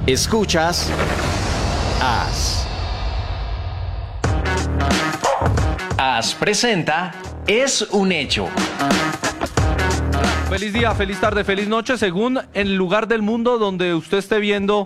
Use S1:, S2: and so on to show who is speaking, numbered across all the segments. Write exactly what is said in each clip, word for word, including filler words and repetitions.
S1: Escuchas As. As presenta Es un hecho.
S2: Feliz día, feliz tarde, feliz noche, según el lugar del mundo donde usted esté viendo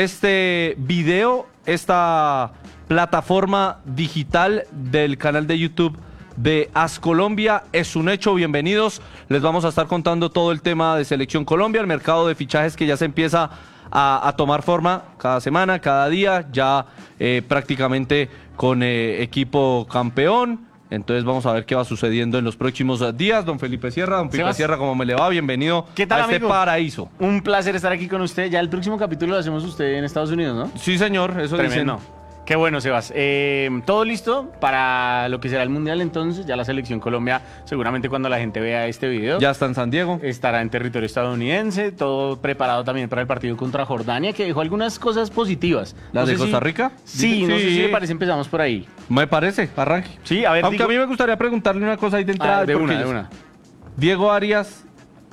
S2: este video, esta plataforma digital del canal de YouTube de As Colombia. Es un hecho, bienvenidos. Les vamos a estar contando todo el tema de Selección Colombia, el mercado de fichajes que ya se empieza a, a tomar forma cada semana, cada día, ya eh, prácticamente con eh, equipo campeón. Entonces vamos a ver qué va sucediendo en los próximos días. Don Felipe Sierra, don Pipe Sierra, ¿cómo me le va? Bienvenido
S3: ¿Qué tal,
S2: a este
S3: amigo?
S2: paraíso.
S3: Un placer estar aquí con usted. Ya el próximo capítulo lo hacemos usted en Estados Unidos, ¿no?
S2: Sí, señor, eso
S3: Tremendo.
S2: dicen.
S3: Qué bueno, Sebas. Eh, Todo listo para lo que será el Mundial entonces. Ya la Selección Colombia, seguramente cuando la gente vea este video,
S2: Ya está en San Diego.
S3: estará en territorio estadounidense. Todo preparado también para el partido contra Jordania, que dejó algunas cosas positivas.
S2: ¿Las
S3: No
S2: de
S3: sé
S2: Costa
S3: si-
S2: Rica?
S3: Sí, no sé
S2: Sí.
S3: si le parece, empezamos por ahí.
S2: Me parece, arranque.
S3: Sí, a ver,
S2: Aunque
S3: digo-
S2: a mí me gustaría preguntarle una cosa ahí de entrada.
S3: Ah, de
S2: porque
S3: una, de
S2: yo-
S3: una.
S2: ¿Diego Arias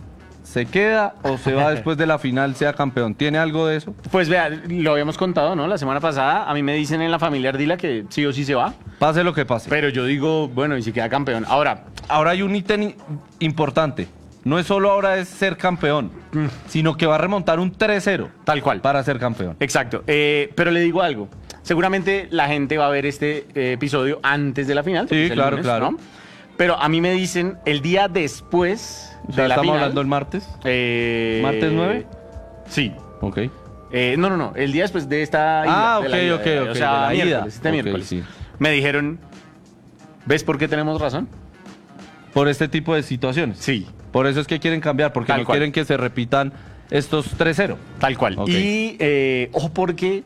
S2: se queda o se va después de la final, sea campeón? ¿Tiene algo de eso?
S3: Pues vea, lo habíamos contado, ¿no? La semana pasada, a mí me dicen en la familia Ardila que sí o sí se va.
S2: Pase lo que pase.
S3: Pero yo digo, bueno, y si queda campeón. Ahora,
S2: Ahora hay un ítem importante. No es solo ahora es ser campeón, sino que va a remontar un tres cero
S3: tal cual.
S2: para ser campeón.
S3: Exacto. Eh, pero le digo algo. Seguramente la gente va a ver este eh, episodio antes de la final.
S2: Sí,
S3: que es el
S2: claro, claro.
S3: ¿no? Pero a mí me dicen el día después
S2: O sea,
S3: de la
S2: estamos
S3: final.
S2: hablando el martes.
S3: eh,
S2: ¿Martes nueve?
S3: Sí.
S2: Ok.
S3: Eh, no, no, no. El día después de esta ida.
S2: Ah,
S3: de la
S2: ok,
S3: ida,
S2: ok,
S3: de-
S2: ok,
S3: O sea,
S2: de la ida.
S3: miércoles, este
S2: Ok,
S3: miércoles.
S2: sí.
S3: Me dijeron, ¿ves por qué tenemos razón?
S2: Por este tipo de situaciones.
S3: Sí.
S2: Por eso es que quieren cambiar, porque
S3: Tal
S2: no
S3: cual.
S2: quieren que se repitan estos tres cero.
S3: Tal cual.
S2: Ok.
S3: Y, eh, ojo, porque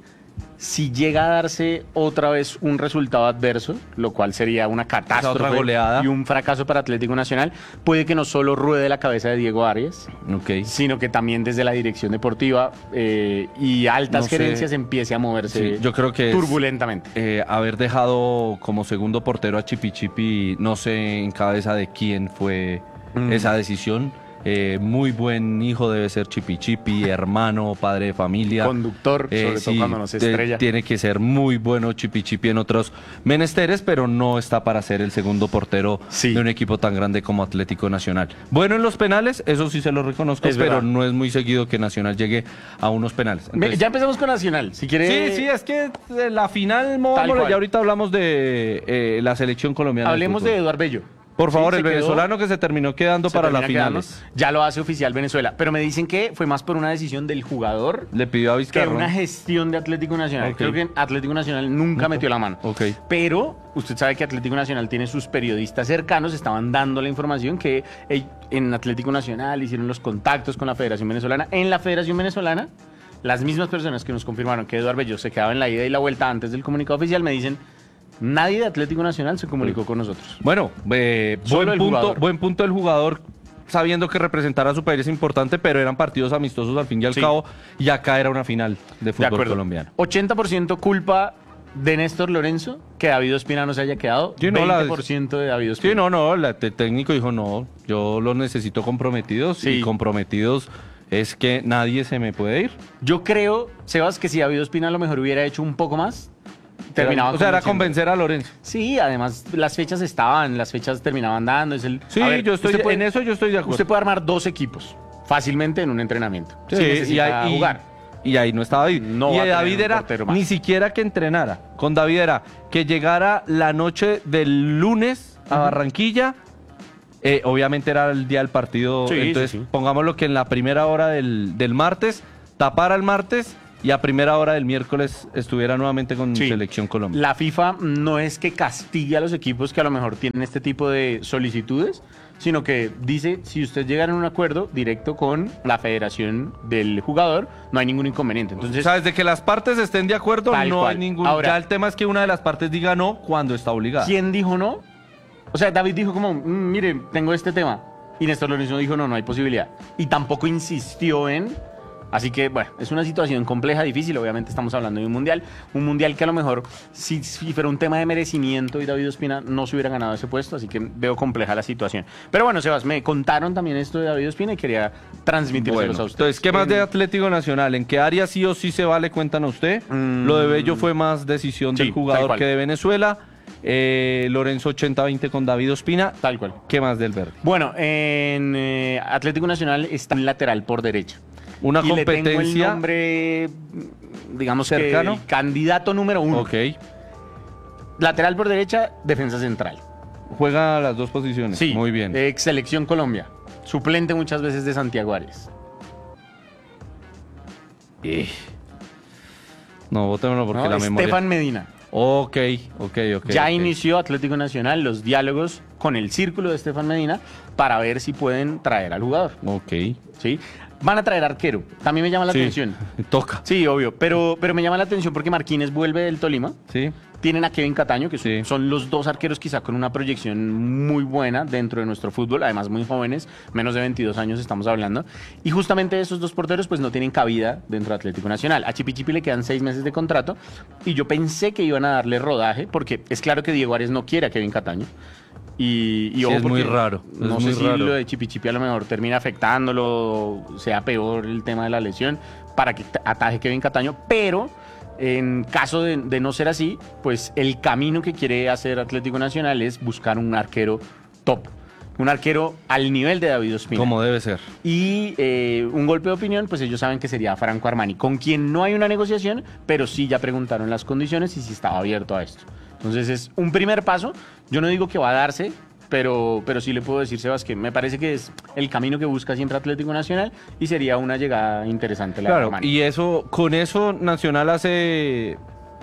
S3: si llega a darse otra vez un resultado adverso, lo cual sería una catástrofe
S2: otra goleada.
S3: y un fracaso para Atlético Nacional, puede que no solo ruede la cabeza de Diego Arias,
S2: Ok.
S3: sino que también desde la dirección deportiva eh, y altas
S2: No sé.
S3: gerencias empiece a moverse
S2: Sí, yo creo que es-
S3: turbulentamente.
S2: Eh, haber dejado como segundo portero a Chipi Chipi, no sé en cabeza de quién fue
S3: Mm.
S2: esa decisión. Eh, muy buen hijo debe ser Chipi Chipi, hermano, padre de familia.
S3: Conductor,
S2: Eh,
S3: sobre todo
S2: sí,
S3: cuando no se
S2: te-
S3: estrella.
S2: Tiene que ser muy bueno Chipi Chipi en otros menesteres, pero no está para ser el segundo portero
S3: Sí.
S2: de un equipo tan grande como Atlético Nacional. Bueno en los penales, eso sí se lo reconozco,
S3: Es
S2: pero
S3: verdad.
S2: no es muy seguido que Nacional llegue a unos penales.
S3: Ve,
S2: Entonces-
S3: ya empezamos con Nacional, si quiere...
S2: Sí, sí, es que eh, la final, movámosla,
S3: cual.
S2: ya ahorita hablamos de eh, la selección colombiana. de
S3: Hablemos de
S2: fútbol.
S3: Eduard Bello.
S2: Por
S3: Sí,
S2: favor,
S3: se
S2: el
S3: quedó-
S2: venezolano que se terminó quedando
S3: se
S2: para las
S3: termina
S2: finales.
S3: quedando. Ya lo hace oficial Venezuela. Pero me dicen que fue más por una decisión del jugador
S2: Le pidió a
S3: que
S2: Vizcarra.
S3: una gestión de Atlético Nacional.
S2: Ok.
S3: Creo que Atlético Nacional nunca metió la mano.
S2: Ok.
S3: Pero usted sabe que Atlético Nacional tiene sus periodistas cercanos, estaban dando la información que eh, en Atlético Nacional hicieron los contactos con la Federación Venezolana. En la Federación Venezolana, las mismas personas que nos confirmaron que Eduard Bello se quedaba en la ida y la vuelta antes del comunicado oficial me dicen, nadie de Atlético Nacional se comunicó con nosotros.
S2: Bueno, eh,
S3: Solo
S2: buen,
S3: el
S2: punto,
S3: jugador.
S2: buen punto del jugador, sabiendo que representar a su país es importante, pero eran partidos amistosos al fin y al
S3: Sí.
S2: cabo, y acá era una final de
S3: De
S2: fútbol
S3: acuerdo.
S2: colombiano.
S3: ochenta por ciento culpa de Néstor Lorenzo que David Ospina no se haya quedado.
S2: Sí, no, la-
S3: veinte por ciento de David Ospina.
S2: Sí, no, no, la- el técnico dijo, no, yo los necesito comprometidos,
S3: Sí.
S2: y comprometidos es que nadie se me puede ir.
S3: Yo creo, Sebas, que si David Ospina a lo mejor hubiera hecho un poco más, terminaba
S2: O sea, era
S3: convenciendo.
S2: convencer a Lorenzo.
S3: Sí, además las fechas estaban, las fechas terminaban dando. Es el,
S2: Sí,
S3: a ver,
S2: yo estoy
S3: usted puede-
S2: en eso yo estoy de acuerdo.
S3: Usted puede armar dos equipos fácilmente en un entrenamiento.
S2: Sí,
S3: Si
S2: y,
S3: necesita
S2: ahí, y-
S3: jugar.
S2: y ahí no estaba David.
S3: No
S2: y
S3: va a tener
S2: David
S3: un
S2: era
S3: portero más.
S2: ni siquiera que entrenara. Con David era que llegara la noche del lunes a Barranquilla. Eh, obviamente era el día del partido.
S3: Sí,
S2: entonces,
S3: sí, sí.
S2: pongámoslo que en la primera hora del, del martes, tapara el martes y a primera hora del miércoles estuviera nuevamente con
S3: Sí.
S2: Selección Colombia.
S3: La FIFA no es que castigue a los equipos que a lo mejor tienen este tipo de solicitudes, sino que dice, si usted llega a un acuerdo directo con la federación del jugador, no hay ningún inconveniente. Entonces,
S2: o sea, desde que las partes estén de acuerdo,
S3: Tal
S2: no
S3: cual.
S2: hay ningún...
S3: Ahora-
S2: ya el tema es que una de las partes diga no cuando está obligada.
S3: ¿quién dijo no? O sea, David dijo como, "Mm, mire, tengo este tema. Y Néstor Lorenzo dijo, no, no hay posibilidad. Y tampoco insistió en, Así que, bueno, es una situación compleja, difícil. Obviamente estamos hablando de un mundial. Un mundial que a lo mejor, si, si fuera un tema de merecimiento y David Ospina no se hubiera ganado ese puesto. Así que veo compleja la situación. Pero bueno, Sebas, me contaron también esto de David Ospina y quería transmitírselos
S2: Bueno,
S3: a ustedes.
S2: entonces, ¿qué más de
S3: Eh,
S2: Atlético Nacional? ¿En qué área sí o sí se vale? Cuéntanos usted.
S3: Mm.
S2: Lo de Bello fue más decisión
S3: Sí,
S2: del
S3: tal
S2: jugador
S3: cual.
S2: que de Venezuela. Eh, Lorenzo ochenta veinte con David Ospina.
S3: Tal cual.
S2: ¿Qué más del verde?
S3: Bueno, en eh, Atlético Nacional está en lateral por derecha.
S2: Una
S3: y le tengo el
S2: competencia.
S3: nombre, digamos
S2: ¿Cercano?
S3: que el candidato número uno.
S2: Ok.
S3: Lateral por derecha, defensa central.
S2: Juega las dos posiciones.
S3: Sí,
S2: Muy bien.
S3: ex selección Colombia. Suplente muchas veces de Santiago Arias.
S2: Eh. No, votémoslo porque
S3: ¿no?
S2: la memoria.
S3: Estefan Medina.
S2: Ok, ok, ok.
S3: ya
S2: ok.
S3: inició Atlético Nacional los diálogos con el círculo de Estefan Medina para ver si pueden traer al jugador.
S2: Ok.
S3: ¿Sí? Van a traer arquero. También me llama la
S2: Sí,
S3: atención.
S2: Toca.
S3: Sí, obvio. Pero, pero me llama la atención porque Marquínez vuelve del Tolima.
S2: Sí.
S3: Tienen a Kevin Cataño, que son,
S2: Sí.
S3: son los dos arqueros quizá con una proyección muy buena dentro de nuestro fútbol, además muy jóvenes, menos de veintidós años estamos hablando. Y justamente esos dos porteros pues no tienen cabida dentro de Atlético Nacional. A Chipi Chipi le quedan seis meses de contrato y yo pensé que iban a darle rodaje porque es claro que Diego Arias no quiere a Kevin Cataño. Y, y
S2: Sí,
S3: ojo,
S2: es muy
S3: porque
S2: raro, es
S3: No
S2: muy
S3: sé si
S2: raro.
S3: lo de Chipi Chipi a lo mejor termina afectándolo, sea peor el tema de la lesión, para que ataje Kevin Cataño, pero en caso de, de no ser así, pues el camino que quiere hacer Atlético Nacional es buscar un arquero top, un arquero al nivel de David Ospina.
S2: Como debe ser.
S3: Y eh, un golpe de opinión, pues ellos saben que sería Franco Armani, con quien no hay una negociación, pero sí ya preguntaron las condiciones y si estaba abierto a esto. Entonces es un primer paso. Yo no digo que va a darse, pero, pero sí le puedo decir, Sebas, que me parece que es el camino que busca siempre Atlético Nacional y sería una llegada interesante la de
S2: Claro,
S3: Armani.
S2: y eso, con eso Nacional hace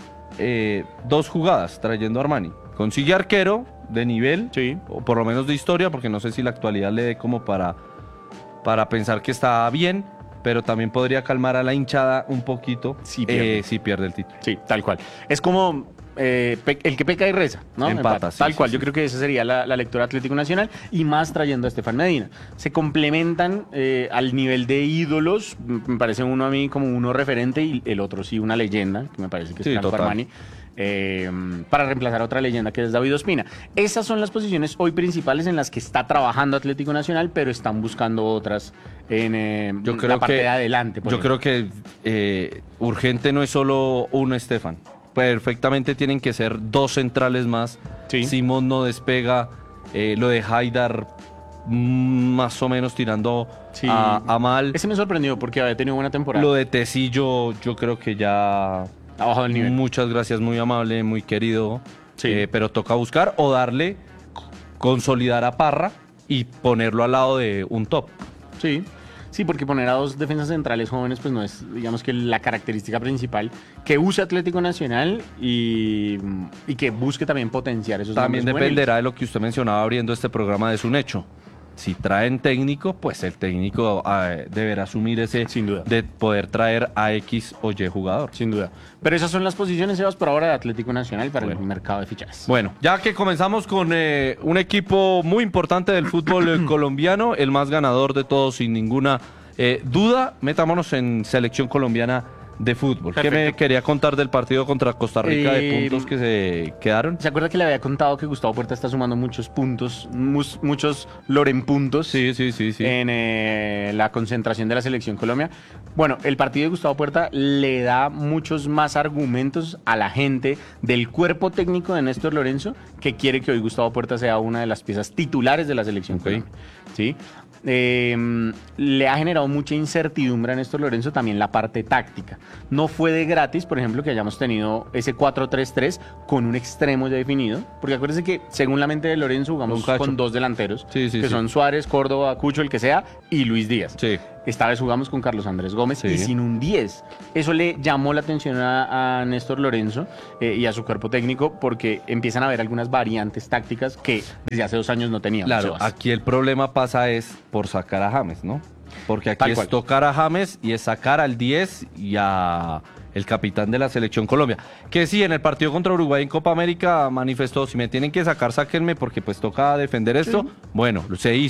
S2: eh, dos jugadas trayendo a Armani. Consigue arquero de nivel,
S3: Sí.
S2: o por lo menos de historia, porque no sé si la actualidad le dé como para, para pensar que está bien, pero también podría calmar a la hinchada un poquito
S3: Si pierde.
S2: eh, si pierde el título.
S3: Sí, tal cual. Es como eh, pe- el que peca y reza, ¿no?
S2: Empata, sí,
S3: Tal
S2: sí,
S3: cual.
S2: sí.
S3: Yo creo que esa sería la, la lectura Atlético Nacional y más trayendo a Estefan Medina. Se complementan eh, al nivel de ídolos. M- Me parece uno a mí como uno referente y el otro sí una leyenda, que me parece que es
S2: Sí,
S3: Franco
S2: total.
S3: Armani. eh, para reemplazar a otra leyenda que es David Ospina. Esas son las posiciones hoy principales en las que está trabajando Atlético Nacional, pero están buscando otras en eh,
S2: Yo creo
S3: la parte
S2: que,
S3: de adelante. por
S2: Yo
S3: ejemplo.
S2: creo que eh, urgente no es solo uno Estefan. Perfectamente tienen que ser dos centrales más.
S3: Sí.
S2: Simón no despega. eh, lo de Haidar mm, más o menos tirando
S3: Sí.
S2: a, a mal.
S3: Ese me sorprendió porque había tenido buena temporada.
S2: Lo de Tecillo yo creo que ya...
S3: Ha bajado el nivel.
S2: Muchas gracias, muy amable, muy querido.
S3: Sí.
S2: Eh, pero toca buscar o darle, consolidar a Parra y ponerlo al lado de un top.
S3: Sí, sí, porque poner a dos defensas centrales jóvenes, pues no es, digamos que la característica principal que use Atlético Nacional y, y que busque también potenciar esos
S2: También
S3: nombres juveniles.
S2: dependerá de lo que usted mencionaba abriendo este programa, de un hecho. Si traen técnico, pues el técnico eh, deberá asumir ese
S3: Sin duda.
S2: de poder traer a X o Y jugador.
S3: Sin duda. Pero esas son las posiciones, Sebas, por ahora de Atlético Nacional para
S2: Bueno.
S3: el mercado de fichajes.
S2: Bueno, ya que comenzamos con eh, un equipo muy importante del fútbol eh, colombiano, el más ganador de todos sin ninguna eh, duda, metámonos en selección colombiana de fútbol. ¿Qué me
S3: Perfecto.
S2: quería contar del partido contra Costa Rica de
S3: Eh,
S2: puntos que se quedaron?
S3: ¿Se acuerda que le había contado que Gustavo Puerta está sumando muchos puntos, mus- muchos Loren puntos?
S2: Sí, sí, sí, sí.
S3: En eh, la concentración de la selección Colombia. Bueno, el partido de Gustavo Puerta le da muchos más argumentos a la gente del cuerpo técnico de Néstor Lorenzo que quiere que hoy Gustavo Puerta sea una de las piezas titulares de la selección
S2: Ok.
S3: Colombia. ¿Sí? Eh, le ha generado mucha incertidumbre a Néstor Lorenzo también la parte táctica. No fue de gratis, por ejemplo, que hayamos tenido ese cuatro tres tres con un extremo ya definido, porque acuérdense que según la mente de Lorenzo jugamos
S2: Un cacho.
S3: con dos delanteros,
S2: Sí, sí,
S3: que
S2: sí.
S3: son Suárez, Córdoba, Cucho, el que sea, y Luis Díaz.
S2: Sí.
S3: Esta vez jugamos con Carlos Andrés Gómez
S2: Sí.
S3: y sin un diez. Eso le llamó la atención a, a Néstor Lorenzo eh, y a su cuerpo técnico porque empiezan a haber algunas variantes tácticas que desde hace dos años no teníamos.
S2: Claro,
S3: Sebas.
S2: aquí el problema pasa es por sacar a James, ¿no? Porque aquí
S3: Tal
S2: es
S3: cual.
S2: tocar a James y es sacar al diez y a el capitán de la selección Colombia. Que sí, en el partido contra Uruguay en Copa América manifestó, si me tienen que sacar, sáquenme porque pues toca defender esto. Bueno, se hizo.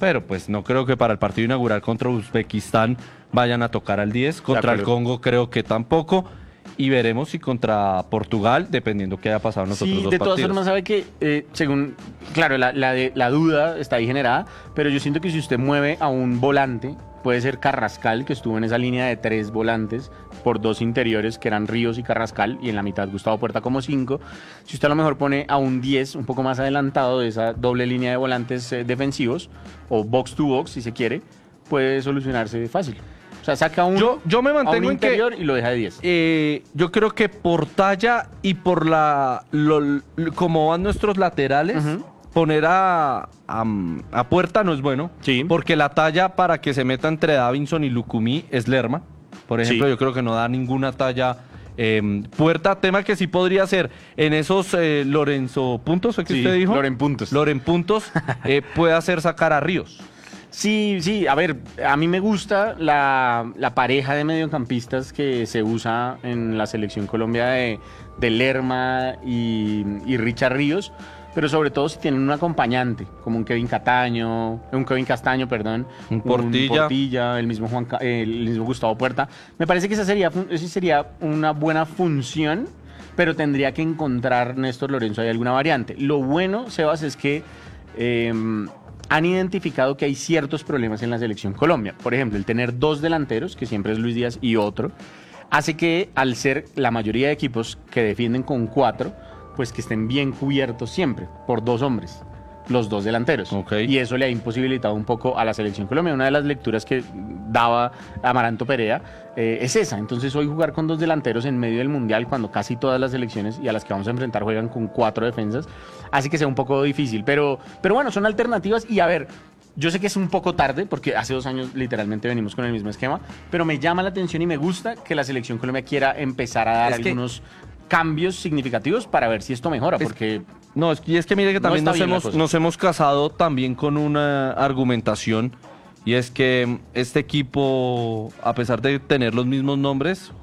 S2: pero pues no creo que para el partido inaugural contra Uzbekistán vayan a tocar al diez. Contra el
S3: acuerdo.
S2: Congo creo que tampoco. Y veremos si contra Portugal, dependiendo qué haya pasado en los
S3: Sí,
S2: otros dos
S3: de todas
S2: partidos.
S3: formas sabe que, eh, según, claro, la, la, de- la duda está ahí generada, pero yo siento que si usted mueve a un volante, puede ser Carrascal, que estuvo en esa línea de tres volantes por dos interiores, que eran Ríos y Carrascal, y en la mitad Gustavo Puerta como cinco. Si usted a lo mejor pone a un diez un poco más adelantado de esa doble línea de volantes eh, defensivos, o box to box, si se quiere, puede solucionarse fácil. O sea, saca un,
S2: Yo, yo me
S3: a un
S2: mantengo en que
S3: interior y lo deja de diez.
S2: eh, yo creo que por talla y por la lo, lo- como van nuestros laterales,
S3: Ujú.
S2: poner a, a, a Puerta no es bueno.
S3: Sí.
S2: Porque la talla para que se meta entre Davinson y Lucumí es Lerma. Por ejemplo,
S3: Sí.
S2: yo creo que no da ninguna talla. eh, Puerta, tema que sí podría ser en esos eh, Lorenzo puntos, ¿fue que
S3: Sí,
S2: usted dijo?
S3: Loren puntos.
S2: Loren puntos, eh, puede hacer sacar a Ríos.
S3: Sí, sí, a ver, a mí me gusta la, la pareja de mediocampistas que se usa en la selección Colombia de, de Lerma y, y Richard Ríos, pero sobre todo si tienen un acompañante, como un Kevin Cataño, un Kevin Castaño, perdón,
S2: Un Portilla.
S3: Portilla, el mismo Juan, Ca- eh, el mismo Gustavo Puerta. Me parece que esa sería, fun- esa sería una buena función, pero tendría que encontrar Néstor Lorenzo ahí alguna variante. Lo bueno, Sebas, es que eh, han identificado que hay ciertos problemas en la selección Colombia. Por ejemplo, el tener dos delanteros, que siempre es Luis Díaz y otro, hace que al ser la mayoría de equipos que defienden con cuatro, pues que estén bien cubiertos siempre por dos hombres, los dos delanteros.
S2: Ok.
S3: Y eso le ha imposibilitado un poco a la selección Colombia. Una de las lecturas que daba Amaranto Perea eh, es esa. Entonces hoy jugar con dos delanteros en medio del Mundial, cuando casi todas las selecciones y a las que vamos a enfrentar juegan con cuatro defensas, hace que sea un poco difícil. Pero, pero bueno, son alternativas y a ver... Yo sé que es un poco tarde porque hace dos años literalmente venimos con el mismo esquema, pero me llama la atención y me gusta que la selección Colombia quiera empezar a dar
S2: Es que-
S3: algunos cambios significativos para ver si esto mejora,
S2: Es-
S3: porque
S2: No, es que, y es que mire que
S3: No
S2: también
S3: está
S2: nos,
S3: bien la
S2: hemos,
S3: cosa.
S2: nos hemos casado también con una argumentación y es que este equipo, a pesar de tener los mismos nombres,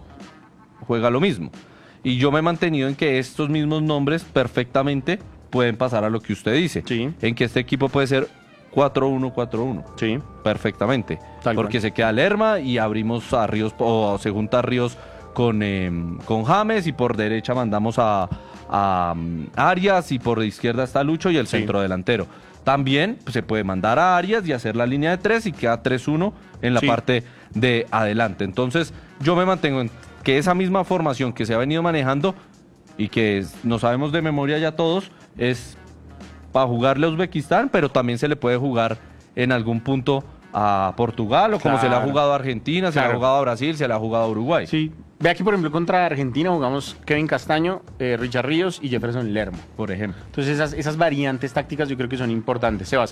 S2: juega lo mismo. Y yo me he mantenido en que estos mismos nombres perfectamente pueden pasar a lo que usted dice.
S3: Sí.
S2: En que este equipo puede ser cuatro uno cuatro uno.
S3: sí,
S2: Perfectamente.
S3: Tal
S2: porque
S3: cual.
S2: se queda Lerma y abrimos a Ríos, o se junta Ríos con, eh, con James y por derecha mandamos a, a, um, Arias y por izquierda está Lucho y el
S3: Sí.
S2: centro delantero. También pues, se puede mandar a Arias y hacer la línea de tres y queda tres uno en la
S3: Sí.
S2: parte de adelante. Entonces yo me mantengo en que esa misma formación que se ha venido manejando y que es- no sabemos de memoria ya todos es para jugarle a Uzbekistán, pero también se le puede jugar en algún punto a Portugal o como se le ha
S3: Claro.
S2: jugado a Argentina, se le ha
S3: Claro.
S2: jugado a Brasil, se le ha jugado a Uruguay.
S3: sí. Ve aquí, por ejemplo, contra Argentina jugamos Kevin Castaño, eh, Richard Ríos y Jefferson Lerma.
S2: Por ejemplo.
S3: Entonces esas, esas variantes tácticas yo creo que son importantes. Sebas,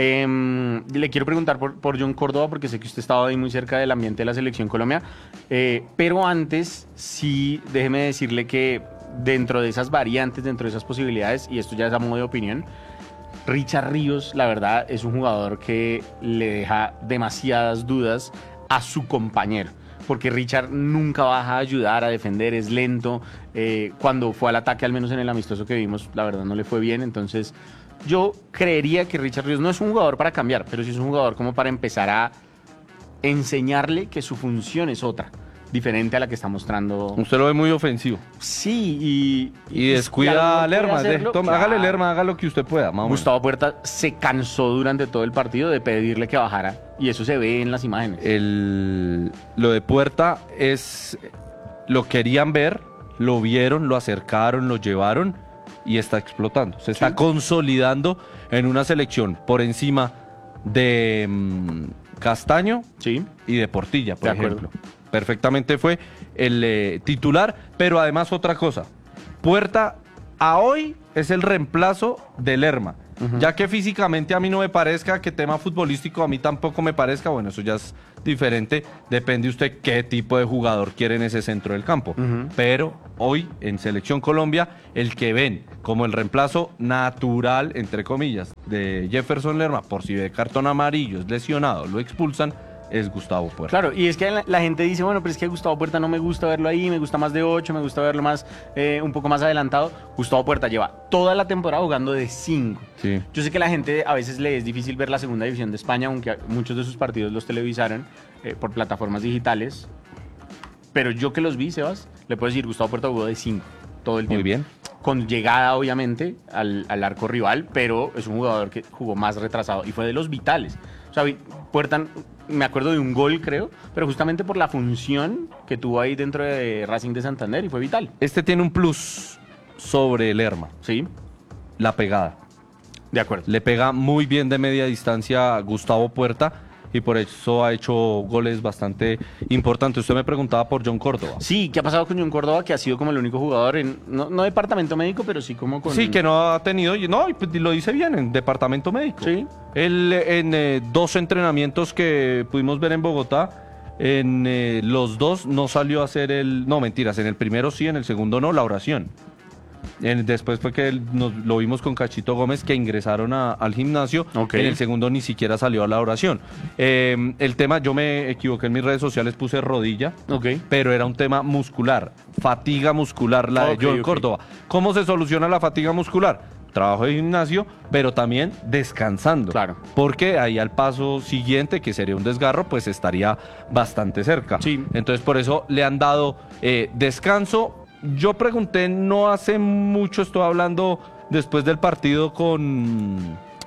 S3: em, le quiero preguntar por, por John Córdoba porque sé que usted estaba ahí muy cerca del ambiente de la selección Colombia, eh, pero antes sí déjeme decirle que dentro de esas variantes, dentro de esas posibilidades, y esto ya es a modo de opinión, Richard Ríos, la verdad, es un jugador que le deja demasiadas dudas a su compañero. Porque Richard nunca baja a ayudar, a defender, es lento. Eh, cuando fue al ataque, al menos en el amistoso que vimos, la verdad no le fue bien. Entonces, yo creería que Richard Ríos no es un jugador para cambiar, pero sí es un jugador como para empezar a enseñarle que su función es otra, diferente a la que está mostrando.
S2: Usted lo ve muy ofensivo.
S3: Sí, y.
S2: Y descuida a Lerma. de- toma,
S3: Claro.
S2: Hágale Lerma, haga lo que usted pueda. más o menos.
S3: Gustavo Puerta se cansó durante todo el partido de pedirle que bajara y eso se ve en las imágenes.
S2: El, lo de Puerta es. Lo querían ver, lo vieron, lo acercaron, lo llevaron y está explotando. Se está
S3: Sí.
S2: consolidando en una selección por encima de mm, Castaño
S3: Sí,
S2: y de Portilla, por
S3: De acuerdo.
S2: ejemplo. Perfectamente fue el eh, titular, pero además otra cosa. Puerta a hoy es el reemplazo de Lerma. Ya que físicamente a mí no me parezca, que tema futbolístico a mí tampoco me parezca, bueno, eso ya es diferente. Depende usted qué tipo de jugador quiere en ese centro del campo.
S3: Ujú.
S2: Pero hoy en Selección Colombia, el que ven como el reemplazo natural, entre comillas, de Jefferson Lerma, por si ve cartón amarillo, es lesionado, lo expulsan, es Gustavo Puerta.
S3: Claro, y es que la, la gente dice, bueno, pero es que Gustavo Puerta no me gusta verlo ahí, me gusta más de ocho, me gusta verlo más, eh, un poco más adelantado. Gustavo Puerta lleva toda la temporada jugando de cinco.
S2: Sí.
S3: Yo sé que a la gente a veces le es difícil ver la segunda división de España, aunque muchos de sus partidos los televisaron eh, por plataformas digitales. Pero yo que los vi, Sebas, le puedo decir, Gustavo Puerta jugó de cinco todo el tiempo.
S2: Muy bien.
S3: Con llegada, obviamente, al, al arco rival, pero es un jugador que jugó más retrasado y fue de los vitales. O sea, Puerta, me acuerdo de un gol, creo, pero justamente por la función que tuvo ahí dentro de Racing de Santander y fue vital.
S2: Este tiene un plus sobre Lerma,
S3: Sí,
S2: la pegada.
S3: de acuerdo.
S2: Le pega muy bien de media distancia a Gustavo Puerta y por eso ha hecho goles bastante importantes. Usted me preguntaba por John Córdoba.
S3: Sí, ¿qué ha pasado con John Córdoba? Que ha sido como el único jugador en, no, no departamento médico, pero sí como con...
S2: Sí, que no ha tenido, y no, y pues lo dice bien, en departamento médico.
S3: Sí.
S2: Él en eh, dos entrenamientos que pudimos ver en Bogotá, en eh, los dos no salió a hacer el, no mentiras, en el primero sí, en el segundo no, la oración. En- después fue que él- nos, lo vimos con Cachito Gómez que ingresaron a- al gimnasio.
S3: Ok.
S2: En el segundo ni siquiera salió a la oración. Eh, el tema, yo me equivoqué en mis redes sociales, puse rodilla.
S3: Ok.
S2: Pero era un tema muscular, fatiga muscular, la
S3: Ok,
S2: de John
S3: ok.
S2: Córdoba. ¿Cómo se soluciona la fatiga muscular? Trabajo de gimnasio, pero también descansando.
S3: Claro.
S2: Porque ahí al paso siguiente, que sería un desgarro, pues estaría bastante cerca.
S3: Sí.
S2: Entonces por eso le han dado eh, descanso. Yo pregunté no hace mucho, estoy hablando después del partido con,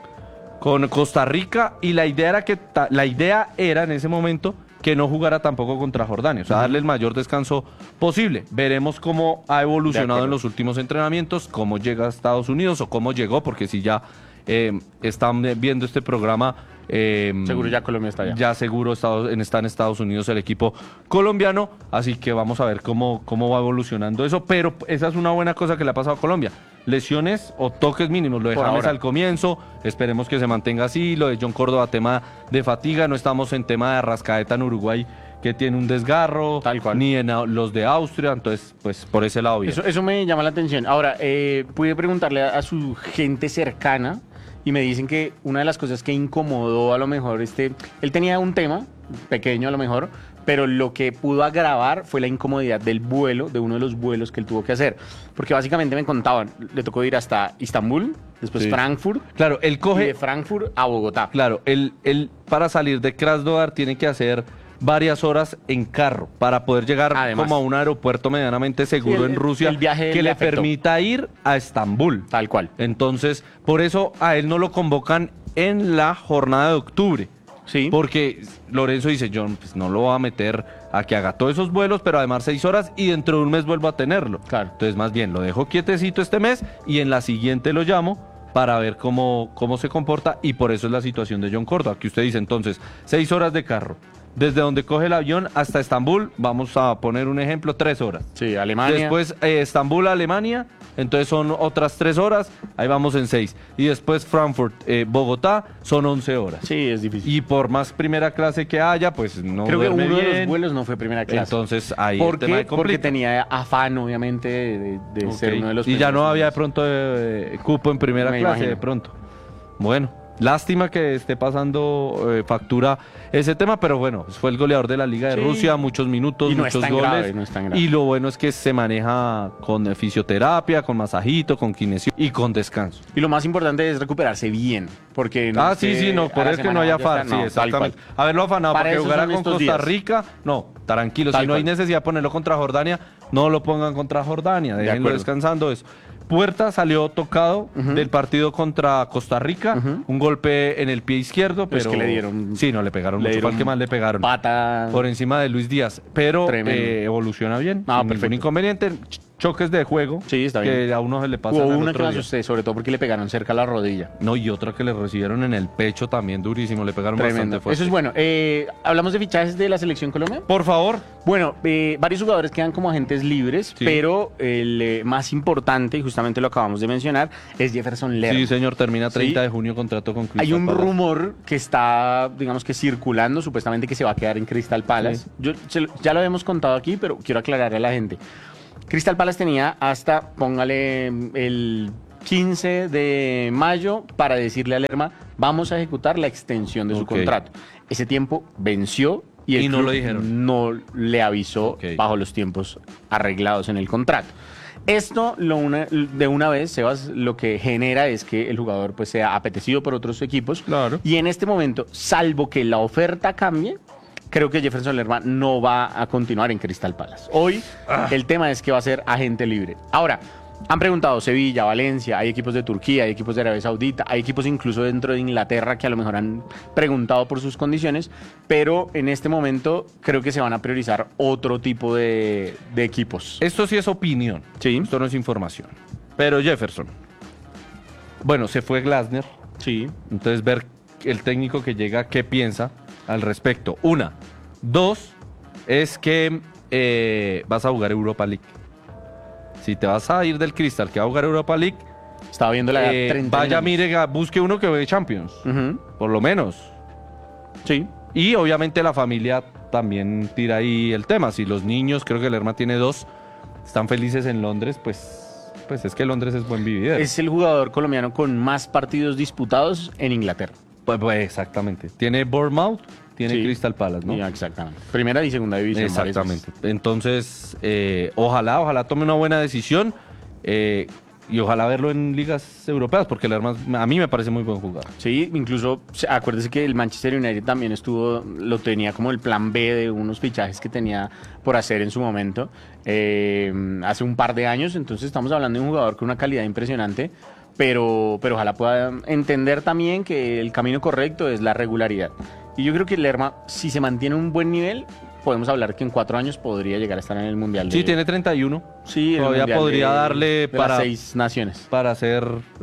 S2: con Costa Rica, y la idea era que ta- la idea era en ese momento que no jugara tampoco contra Jordania, o sea, darle el mayor descanso posible. Veremos cómo ha
S3: De
S2: evolucionado
S3: acuerdo.
S2: en los últimos entrenamientos, cómo llega a Estados Unidos o cómo llegó, porque si ya eh, están viendo este programa... eh,
S3: Seguro ya Colombia está allá.
S2: ya seguro Estados- en- está en Estados Unidos el equipo colombiano, así que vamos a ver cómo, cómo va evolucionando eso, pero esa es una buena cosa que le ha pasado a Colombia. Lesiones o toques mínimos, lo de
S3: Por
S2: James
S3: ahora.
S2: al comienzo, esperemos que se mantenga así, lo de John Córdoba, tema de fatiga, no estamos en tema de Arrascaeta en Uruguay, que tiene un desgarro,
S3: Tal cual.
S2: ni en a- los de Austria, entonces pues por ese lado bien.
S3: Eso, eso me llama la atención. Ahora, eh, pude preguntarle a, a su gente cercana y me dicen que una de las cosas que incomodó a lo mejor, este, él tenía un tema pequeño a lo mejor, pero lo que pudo agravar fue la incomodidad del vuelo, de uno de los vuelos que él tuvo que hacer. Porque básicamente me contaban, le tocó ir hasta Istambul, después
S2: Sí.
S3: Frankfurt,
S2: Claro, él
S3: y
S2: coge...
S3: de Frankfurt a Bogotá.
S2: Claro, él, él para salir de Krasnodar tiene que hacer varias horas en carro para poder llegar
S3: Además.
S2: como a un aeropuerto medianamente seguro
S3: Sí, el-
S2: en Rusia
S3: el viaje
S2: que
S3: le
S2: le
S3: afectó.
S2: permita ir a Estambul.
S3: Tal cual.
S2: Entonces, por eso a él no lo convocan en la jornada de octubre.
S3: Sí.
S2: Porque Lorenzo dice, yo pues, no lo voy a meter a que haga todos esos vuelos, pero además seis horas y dentro de un mes vuelvo a tenerlo.
S3: Claro.
S2: Entonces, más bien, lo dejo quietecito este mes y en la siguiente lo llamo para ver cómo, cómo se comporta, y por eso es la situación de John Córdoba, que usted dice entonces, seis horas de carro, desde donde coge el avión hasta Estambul, vamos a poner un ejemplo, tres horas.
S3: Sí, Alemania.
S2: Después eh, Estambul, Alemania, entonces son otras tres horas, ahí vamos en seis. Y después Frankfurt, eh, Bogotá, son once horas.
S3: Sí, es difícil.
S2: Y por más primera clase que haya, pues no
S3: Creo que
S2: duerme
S3: uno de los
S2: bien.
S3: vuelos no fue primera clase.
S2: Entonces ahí
S3: ¿Por
S2: el tema
S3: qué?
S2: de
S3: Porque
S2: complica.
S3: tenía afán, obviamente, de, de
S2: Ok.
S3: ser uno de los
S2: Y ya
S3: primeros
S2: no había de
S3: primeros.
S2: pronto eh, cupo en primera
S3: Me
S2: clase
S3: imagino.
S2: de pronto. Bueno, lástima que esté pasando eh, factura ese tema, pero bueno, fue el goleador de la Liga de
S3: Sí.
S2: Rusia, muchos minutos,
S3: Y no es
S2: muchos
S3: tan
S2: goles.
S3: grave, no es tan grave.
S2: Y lo bueno es que se maneja con eh, fisioterapia, con masajito, con kinesio y con descanso.
S3: Y lo más importante es recuperarse bien. Porque no
S2: ah,
S3: es
S2: sí,
S3: que
S2: sí, no,
S3: a
S2: por
S3: la
S2: eso que
S3: semana
S2: no haya
S3: ya está,
S2: afán, sí,
S3: no, tal
S2: exactamente.
S3: cual.
S2: Haberlo afanado
S3: Para
S2: para que
S3: eso
S2: jugara
S3: son
S2: con
S3: estos
S2: Costa
S3: días.
S2: Rica, no, tranquilo,
S3: Tal
S2: si no hay
S3: cual.
S2: necesidad de ponerlo contra Jordania, no lo pongan contra Jordania, déjenlo
S3: acuerdo.
S2: descansando eso. Puerta salió tocado del partido contra Costa Rica,
S3: Ujú.
S2: un golpe en el pie izquierdo,
S3: Pero es
S2: pero
S3: que le dieron-
S2: sí, no le pegaron
S3: le
S2: mucho, fue al
S3: dieron
S2: que más le pegaron.
S3: Pata.
S2: Por encima de Luis Díaz, pero
S3: Tremendo.
S2: eh, evoluciona bien,
S3: Ah,
S2: sin
S3: perfecto.
S2: ningún inconveniente, ch- choques de juego
S3: Sí, está
S2: que
S3: bien.
S2: a uno se le pasa
S3: Hubo
S2: al
S3: una que
S2: otro
S3: me
S2: día.
S3: asusté, sobre todo porque le pegaron cerca a la rodilla.
S2: No, y otra que le recibieron en el pecho también durísimo, le pegaron
S3: Tremendo.
S2: bastante fuerte.
S3: Eso es bueno. Eh, Hablamos de fichajes de la Selección Colombia.
S2: Por favor.
S3: Bueno, eh, varios jugadores quedan como agentes libres,
S2: Sí.
S3: pero el eh, más importante, y justamente lo acabamos de mencionar, es Jefferson Lerma.
S2: Sí, señor, termina treinta
S3: Sí.
S2: de junio contrato con Crystal
S3: Hay un
S2: Palace.
S3: rumor que está, digamos que circulando, supuestamente que se va a quedar en Crystal Palace.
S2: Sí.
S3: Yo, se lo- ya lo habíamos contado aquí, pero quiero aclararle a la gente. Crystal Palace tenía hasta, póngale, el quince de mayo para decirle a Lerma, vamos a ejecutar la extensión de su
S2: Ok.
S3: contrato. ese tiempo venció y el
S2: Y no
S3: club
S2: lo dijeron.
S3: no le avisó
S2: Ok.
S3: bajo los tiempos arreglados en el contrato. Esto lo una- de una vez, Sebas, lo que genera es que el jugador pues sea apetecido por otros equipos.
S2: Claro.
S3: Y en este momento, salvo que la oferta cambie, creo que Jefferson Lerma no va a continuar en Crystal Palace. Hoy el tema es que va a ser agente libre. Ahora, han preguntado Sevilla, Valencia, hay equipos de Turquía, hay equipos de Arabia Saudita, hay equipos incluso dentro de Inglaterra que a lo mejor han preguntado por sus condiciones, pero en este momento creo que se van a priorizar otro tipo de, de equipos.
S2: Esto sí es opinión.
S3: Sí.
S2: Esto no es información. Pero Jefferson. Bueno, se fue Glasner.
S3: Sí.
S2: Entonces ver el técnico que llega, qué piensa al respecto. Una. Dos, es que eh, vas a jugar Europa League. Si te vas a ir del Crystal que va a jugar Europa League,
S3: Estaba viendo la
S2: eh,
S3: treinta
S2: vaya,
S3: años.
S2: mire, ga- busque uno que juegue Champions.
S3: Ujú.
S2: Por lo menos.
S3: Sí.
S2: Y obviamente la familia también tira ahí el tema. Si los niños, creo que el hermano tiene dos, están felices en Londres, pues, pues es que Londres es buen vividero.
S3: Es el jugador colombiano con más partidos disputados en Inglaterra.
S2: Pues, pues, exactamente. Tiene Bournemouth, tiene
S3: Sí.
S2: Crystal Palace, ¿no?
S3: Sí, exactamente. Primera y segunda división. varias
S2: Exactamente.
S3: veces.
S2: Entonces, eh, ojalá, ojalá tome una buena decisión eh, y ojalá verlo en ligas europeas, porque el hermano a mí me parece muy buen jugador.
S3: Sí, incluso se- acuérdese que el Manchester United también estuvo, lo tenía como el plan B de unos fichajes que tenía por hacer en su momento eh, hace un par de años. Entonces estamos hablando de un jugador con una calidad impresionante, pero, pero ojalá pueda entender también que el camino correcto es la regularidad. Y yo creo que Lerma, si se mantiene un buen nivel, podemos hablar que en cuatro años podría llegar a estar en el Mundial.
S2: Sí,
S3: de-
S2: tiene treinta y uno
S3: Sí, el
S2: todavía
S3: Mundial
S2: podría
S3: de-
S2: darle
S3: de
S2: para-
S3: las seis naciones.
S2: para hacer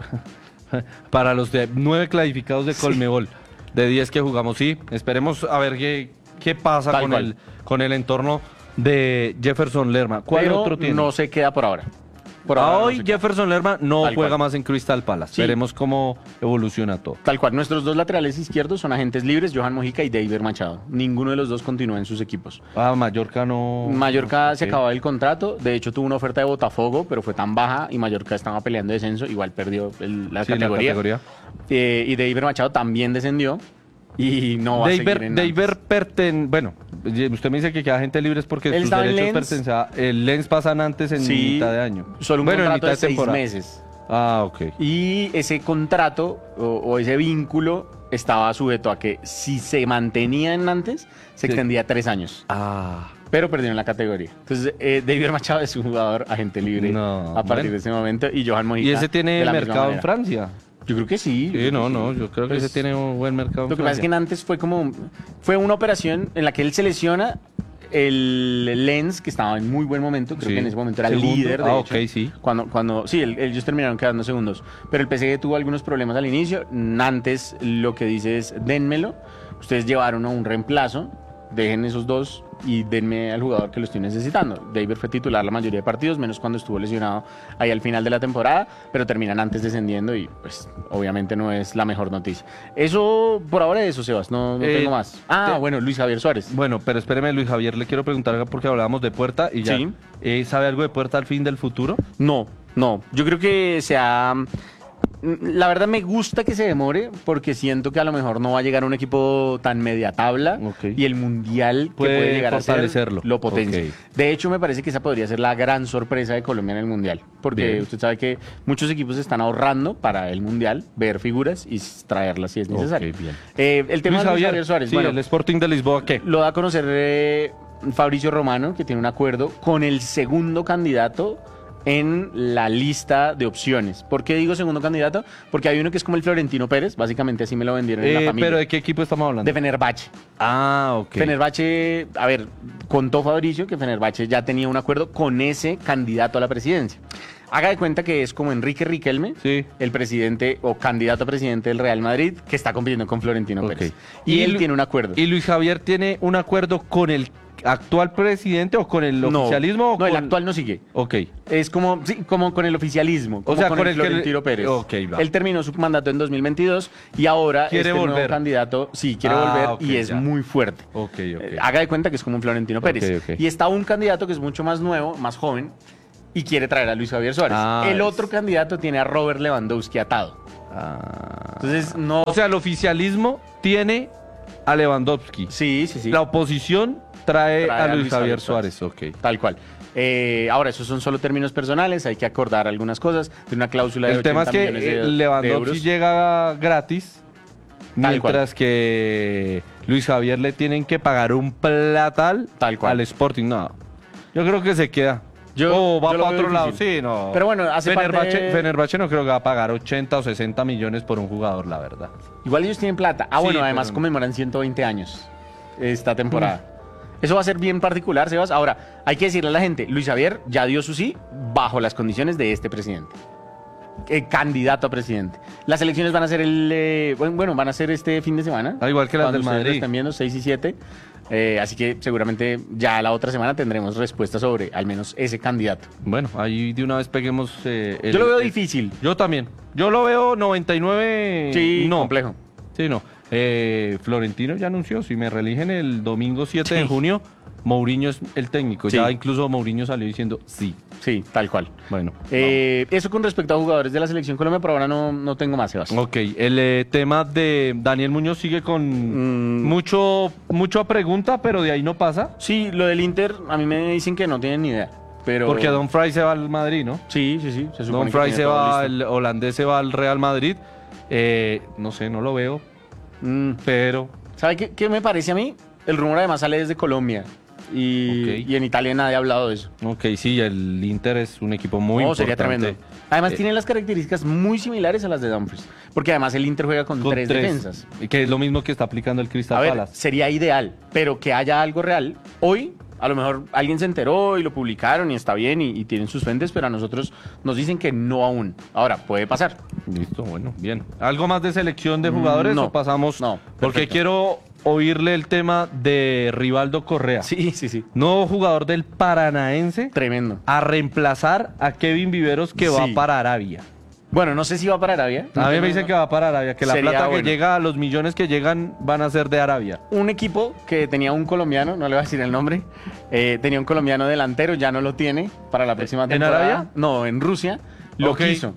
S2: para los de nueve clasificados de Colmebol, de diez que jugamos. Sí, esperemos a ver qué, qué pasa
S3: Tal
S2: con
S3: cual.
S2: el, con el entorno de Jefferson Lerma. ¿Cuál
S3: Pero
S2: otro tiene?
S3: no se queda por ahora. Por
S2: A
S3: ahora no
S2: hoy
S3: se queda.
S2: Jefferson Lerma no
S3: Tal
S2: juega
S3: cual.
S2: más en Crystal Palace.
S3: Sí.
S2: Veremos cómo evoluciona todo.
S3: Tal cual, nuestros dos laterales izquierdos son agentes libres, Johan Mojica y David Machado. Ninguno de los dos continúa en sus equipos.
S2: Ah, Mallorca no...
S3: Mallorca se
S2: Ok.
S3: acababa el contrato, de hecho tuvo una oferta de Botafogo, pero fue tan baja y Mallorca estaba peleando descenso, igual perdió el- la,
S2: Sí, la
S3: categoría.
S2: categoría.
S3: Eh, y David Machado también descendió y no va a seguir
S2: David,
S3: en
S2: David
S3: Nantes.
S2: perten... Bueno, usted me dice que queda gente libre es porque
S3: Él
S2: sus
S3: estaba en
S2: derechos
S3: Lens.
S2: pertenecen a... El Lens pasan antes en
S3: Sí,
S2: mitad de año.
S3: Solo un
S2: bueno, en
S3: contrato
S2: mitad
S3: de seis
S2: temporada.
S3: meses.
S2: Ah, ok.
S3: Y ese contrato o, o ese vínculo estaba sujeto a que si se mantenía en Nantes, se
S2: Sí.
S3: extendía a tres años.
S2: Ah...
S3: Pero perdieron la categoría. Entonces, eh, David Machado es un jugador agente libre
S2: No,
S3: a partir
S2: bueno.
S3: de ese momento. Y Johan Mojica.
S2: ¿Y ese tiene
S3: de la misma
S2: mercado en
S3: manera.
S2: Francia?
S3: Yo creo que sí. yo
S2: Sí,
S3: creo
S2: no,
S3: que
S2: no,
S3: sí.
S2: yo creo que
S3: Pues,
S2: ese tiene un buen mercado en
S3: Lo que pasa es que
S2: Francia.
S3: antes fue como. Fue una operación en la que él se lesiona. El Lens, que estaba en muy buen momento, creo
S2: Sí.
S3: que en ese momento era
S2: Segundo.
S3: líder. De
S2: Ah,
S3: hecho,
S2: ok, sí.
S3: Cuando, cuando, sí, el- ellos terminaron quedando segundos. Pero el P S G tuvo algunos problemas al inicio. Nantes lo que dice es: dénmelo. Ustedes llevaron a un reemplazo. Dejen esos dos y denme al jugador que lo estoy necesitando. David fue titular la mayoría de partidos, menos cuando estuvo lesionado ahí al final de la temporada, pero terminan antes descendiendo y pues obviamente no es la mejor noticia. Eso, por ahora eso, Sebas, no, no
S2: Eh,
S3: tengo más. Ah,
S2: te-
S3: bueno, Luis Javier Suárez.
S2: Bueno, pero espéreme, Luis Javier, le quiero preguntar acá porque hablábamos de Puerta y ya.
S3: Sí.
S2: Eh, ¿Sabe algo de Puerta al fin del futuro?
S3: No, no, yo creo que se ha... La verdad me gusta que se demore porque siento que a lo mejor no va a llegar a un equipo tan media tabla
S2: Ok.
S3: y el mundial que
S2: Puede
S3: puede llegar a
S2: fortalecerlo.
S3: ser lo potencia.
S2: Ok.
S3: De hecho me parece que esa podría ser la gran sorpresa de Colombia en el mundial porque
S2: Bien.
S3: usted sabe que muchos equipos están ahorrando para el mundial ver figuras y traerlas si es necesario.
S2: Ok, bien.
S3: Eh, el tema
S2: Luis
S3: de Luis
S2: Javier,
S3: Javier Suárez,
S2: sí,
S3: bueno,
S2: el Sporting de Lisboa, ¿qué?
S3: lo da a conocer eh, Fabricio Romano, que tiene un acuerdo con el segundo candidato en la lista de opciones. ¿Por qué digo segundo candidato? Porque hay uno que es como el Florentino Pérez, básicamente así me lo vendieron en la
S2: Eh,
S3: familia.
S2: ¿Pero de qué equipo estamos hablando?
S3: De Fenerbahce.
S2: Ah, ok.
S3: Fenerbahce, a ver, contó Fabricio que Fenerbahce ya tenía un acuerdo con ese candidato a la presidencia. Haga de cuenta que es como Enrique Riquelme,
S2: Sí.
S3: el presidente o candidato a presidente del Real Madrid, que está compitiendo con Florentino
S2: Ok.
S3: Pérez. Y,
S2: Y
S3: él
S2: Lu-
S3: tiene un acuerdo.
S2: ¿Y Luis Javier tiene un acuerdo con el actual presidente o con el
S3: no,
S2: oficialismo? o
S3: no, el
S2: con-
S3: actual no sigue.
S2: Ok.
S3: Es como, sí, como con el oficialismo, como
S2: sea,
S3: con,
S2: con
S3: el
S2: el que le-
S3: Florentino Pérez.
S2: Ok, va.
S3: Él terminó su mandato en dos mil veintidós y ahora
S2: Quiere
S3: este nuevo
S2: volver.
S3: candidato, sí, quiere
S2: Ah,
S3: volver
S2: ok,
S3: y es
S2: ya.
S3: muy fuerte.
S2: Ok, ok.
S3: Eh, haga de cuenta que es como un Florentino
S2: Ok,
S3: Pérez.
S2: ok.
S3: Y está un candidato que es mucho más nuevo, más joven, y quiere traer a Luis Javier Suárez.
S2: Ah,
S3: el
S2: es-
S3: otro candidato tiene a Robert Lewandowski atado.
S2: Ah.
S3: Entonces, no...
S2: O sea, el oficialismo tiene a Lewandowski.
S3: Sí, sí, sí.
S2: La oposición trae,
S3: Trae
S2: a Luis Javier Suárez.
S3: Suárez.
S2: Ok.
S3: Tal cual. Eh, ahora, esos son solo términos personales, hay que acordar algunas cosas. De una cláusula de
S2: El tema es
S3: ochenta
S2: que
S3: millones de,
S2: eh,
S3: de
S2: Lewandowski
S3: euros.
S2: llega gratis,
S3: Tal
S2: mientras que Luis Javier le tienen que pagar un platal
S3: Tal cual.
S2: al Sporting. No, yo creo que se queda.
S3: Yo-
S2: o va
S3: yo lo
S2: para
S3: veo
S2: otro lado.
S3: difícil.
S2: Sí, no.
S3: Pero bueno, hace
S2: Fenerbahce,
S3: parte-
S2: Fenerbahce no creo que va a pagar ochenta o sesenta millones por un jugador, la verdad.
S3: Igual ellos tienen plata. Ah,
S2: Sí,
S3: bueno, además
S2: pero-
S3: conmemoran ciento veinte años esta temporada. Eso va a ser bien particular, Sebas. Ahora, hay que decirle a la gente, Luis Javier ya dio su sí bajo las condiciones de este presidente. Eh, candidato a presidente. Las elecciones van a ser el eh, bueno, bueno, van a ser este fin de semana.
S2: Al igual que las
S3: cuando
S2: del
S3: ustedes lo
S2: Madrid.
S3: estén viendo, seis y siete. Eh, así que seguramente ya la otra semana tendremos respuesta sobre al menos ese candidato.
S2: Bueno, ahí de una vez peguemos. eh, el-
S3: Yo lo veo
S2: el-
S3: difícil.
S2: Yo también. Yo lo veo noventa y nueve.
S3: Sí,
S2: no.
S3: complejo.
S2: Sí, no. Eh, Florentino ya anunció, si me reeligen el domingo siete de
S3: Sí.
S2: junio, Mourinho es el técnico.
S3: Sí.
S2: Ya incluso Mourinho salió diciendo sí.
S3: Sí, tal cual.
S2: Bueno.
S3: Eh, eso con respecto a jugadores de la selección Colombia, pero ahora no, no tengo más, Sebas.
S2: Ok, el eh, tema de Daniel Muñoz sigue con
S3: Mm.
S2: mucho, mucho pregunta, pero de ahí no pasa.
S3: Sí, lo del Inter, a mí me dicen que no tienen ni idea. Pero...
S2: Porque Don Fry se va al Madrid, ¿no?
S3: Sí, sí, sí. Se supone
S2: Don
S3: que
S2: Fry
S3: tiene
S2: se
S3: todo
S2: va,
S3: listo.
S2: el holandés se va al Real Madrid. Eh, no sé, no lo veo,
S3: Mm,
S2: pero
S3: ¿Sabe qué, qué me parece a mí? El rumor además sale desde Colombia. Y,
S2: Ok.
S3: y en Italia nadie ha hablado de eso.
S2: ok, sí, el Inter es un equipo muy
S3: No,
S2: importante.
S3: sería tremendo. Además
S2: Eh,
S3: tiene las características muy similares a las de Dumfries. Porque además el Inter juega con,
S2: con
S3: tres, defensas.
S2: y que es lo mismo que está aplicando el Crystal
S3: A ver,
S2: Palace.
S3: sería ideal, pero que haya algo real. Hoy, a lo mejor alguien se enteró y lo publicaron y está bien y, y tienen sus fuentes, pero a nosotros nos dicen que no aún. Ahora, puede pasar.
S2: Listo, bueno, bien. ¿Algo más de selección de jugadores
S3: no,
S2: o pasamos?
S3: no,
S2: Porque
S3: perfecto.
S2: quiero oírle el tema de Rivaldo Correa.
S3: Sí, sí, sí.
S2: Nuevo jugador del Paranaense
S3: Tremendo.
S2: a reemplazar a Kevin Viveros que va
S3: Sí.
S2: para Arabia.
S3: Bueno, no sé si va para Arabia.
S2: A mí me dicen que va para Arabia, que la
S3: Sería
S2: plata que
S3: bueno.
S2: llega, los millones que llegan van a ser de Arabia.
S3: Un equipo que tenía un colombiano, no le voy a decir el nombre, eh, tenía un colombiano delantero, ya no lo tiene para la próxima
S2: ¿En
S3: temporada.
S2: Arabia?
S3: No, en Rusia. Lo
S2: Ok.
S3: quiso.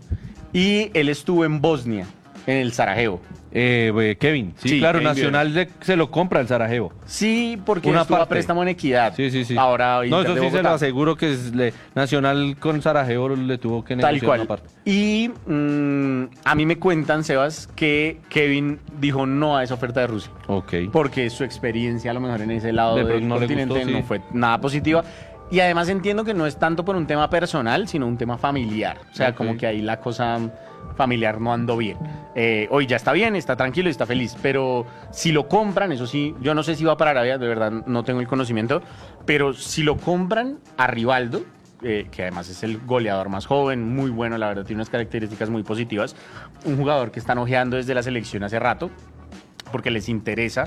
S3: Y él estuvo en Bosnia, en el Sarajevo.
S2: Eh, eh, Kevin, sí,
S3: Sí,
S2: claro,
S3: Kevin
S2: Nacional le- se lo compra el Sarajevo.
S3: Sí, porque
S2: Una
S3: estuvo a
S2: parte.
S3: préstamo en Equidad.
S2: Sí, sí, sí.
S3: Ahora
S2: no,
S3: Inter
S2: eso
S3: de
S2: sí se lo
S3: Bogotá.
S2: aseguro que es le- Nacional con Sarajevo le tuvo que negociar
S3: Tal cual.
S2: una parte.
S3: Y mm, a mí me cuentan, Sebas, que Kevin dijo no a esa oferta de Rusia.
S2: Ok.
S3: Porque su experiencia a lo mejor en ese lado
S2: De
S3: del
S2: pronto no le
S3: continente
S2: gustó, sí.
S3: no fue nada positiva. Y además entiendo que no es tanto por un tema personal, sino un tema familiar. O sea,
S2: Ok.
S3: como que ahí la cosa familiar no andó bien. Eh, hoy ya está bien, está tranquilo y está feliz. Pero si lo compran, eso sí, yo no sé si va para Arabia, de verdad no tengo el conocimiento. Pero si lo compran a Rivaldo, eh, que además es el goleador más joven, muy bueno, la verdad, tiene unas características muy positivas. Un jugador que están ojeando desde la selección hace rato, porque les interesa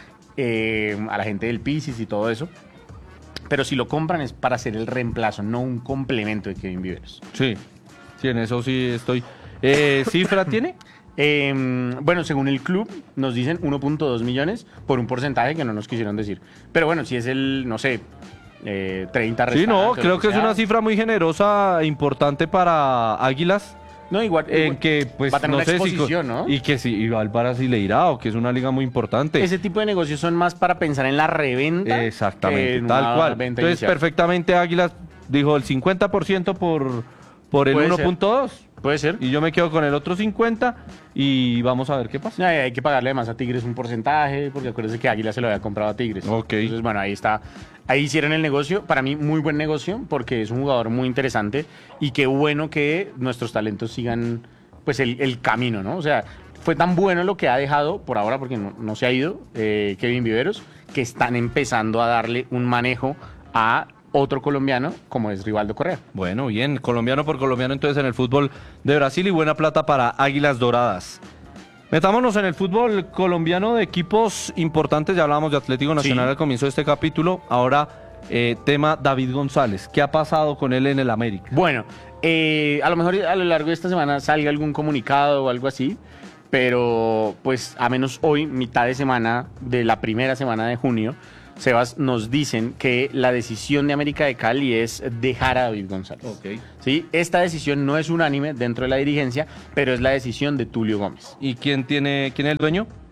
S3: eh, a la gente del Pisis y todo eso. Pero si lo compran es para hacer el reemplazo, no un complemento de Kevin Viveros.
S2: Sí, sí, en eso sí estoy. Eh, ¿Cifra tiene?
S3: Eh, bueno, según el club, nos dicen uno punto dos millones por un porcentaje que no nos quisieron decir. Pero bueno, si es el, no sé, eh, treinta
S2: Sí, no,
S3: restante,
S2: creo
S3: lo
S2: que es
S3: sea.
S2: una cifra muy generosa e importante para Águilas.
S3: No, igual.
S2: En
S3: igual
S2: que, pues,
S3: va a tener
S2: no
S3: una
S2: sé si.
S3: exposición, ¿no?
S2: Y que si iba al Brasileirao, que es una liga muy importante.
S3: Ese tipo de negocios son más para pensar en la reventa. que
S2: Exactamente,
S3: en
S2: tal
S3: una
S2: cual.
S3: venta
S2: Entonces,
S3: inicial.
S2: perfectamente Águilas dijo el cincuenta por ciento por, por el
S3: Puede
S2: uno
S3: ser.
S2: punto dos.
S3: Puede ser.
S2: Y yo me quedo con el otro cincuenta y vamos a ver qué pasa.
S3: Hay, hay que pagarle además a Tigres un porcentaje, porque acuérdense que Águila se lo había comprado a Tigres.
S2: Ok.
S3: Entonces, bueno, ahí está. Ahí hicieron el negocio. Para mí, muy buen negocio, porque es un jugador muy interesante. Y qué bueno que nuestros talentos sigan pues el, el camino, ¿no? O sea, fue tan bueno lo que ha dejado, por ahora, porque no, no se ha ido, eh, Kevin Viveros, que están empezando a darle un manejo a otro colombiano, como es Rivaldo Correa.
S2: Bueno, bien, colombiano por colombiano entonces en el fútbol de Brasil y buena plata para Águilas Doradas. Metámonos en el fútbol colombiano de equipos importantes, ya hablábamos de Atlético Nacional
S3: Sí.
S2: al comienzo de este capítulo, ahora eh, tema David González, ¿qué ha pasado con él en el América?
S3: Bueno, eh, a lo mejor a lo largo de esta semana salga algún comunicado o algo así, pero pues a menos hoy, mitad de semana de la primera semana de junio, Sebas, nos dicen que la decisión de América de Cali es dejar a David González.
S2: Ok.
S3: ¿Sí? Esta decisión no es unánime dentro de la dirigencia, pero es la decisión de Tulio Gómez.
S2: ¿Y quién tiene, quién es el dueño?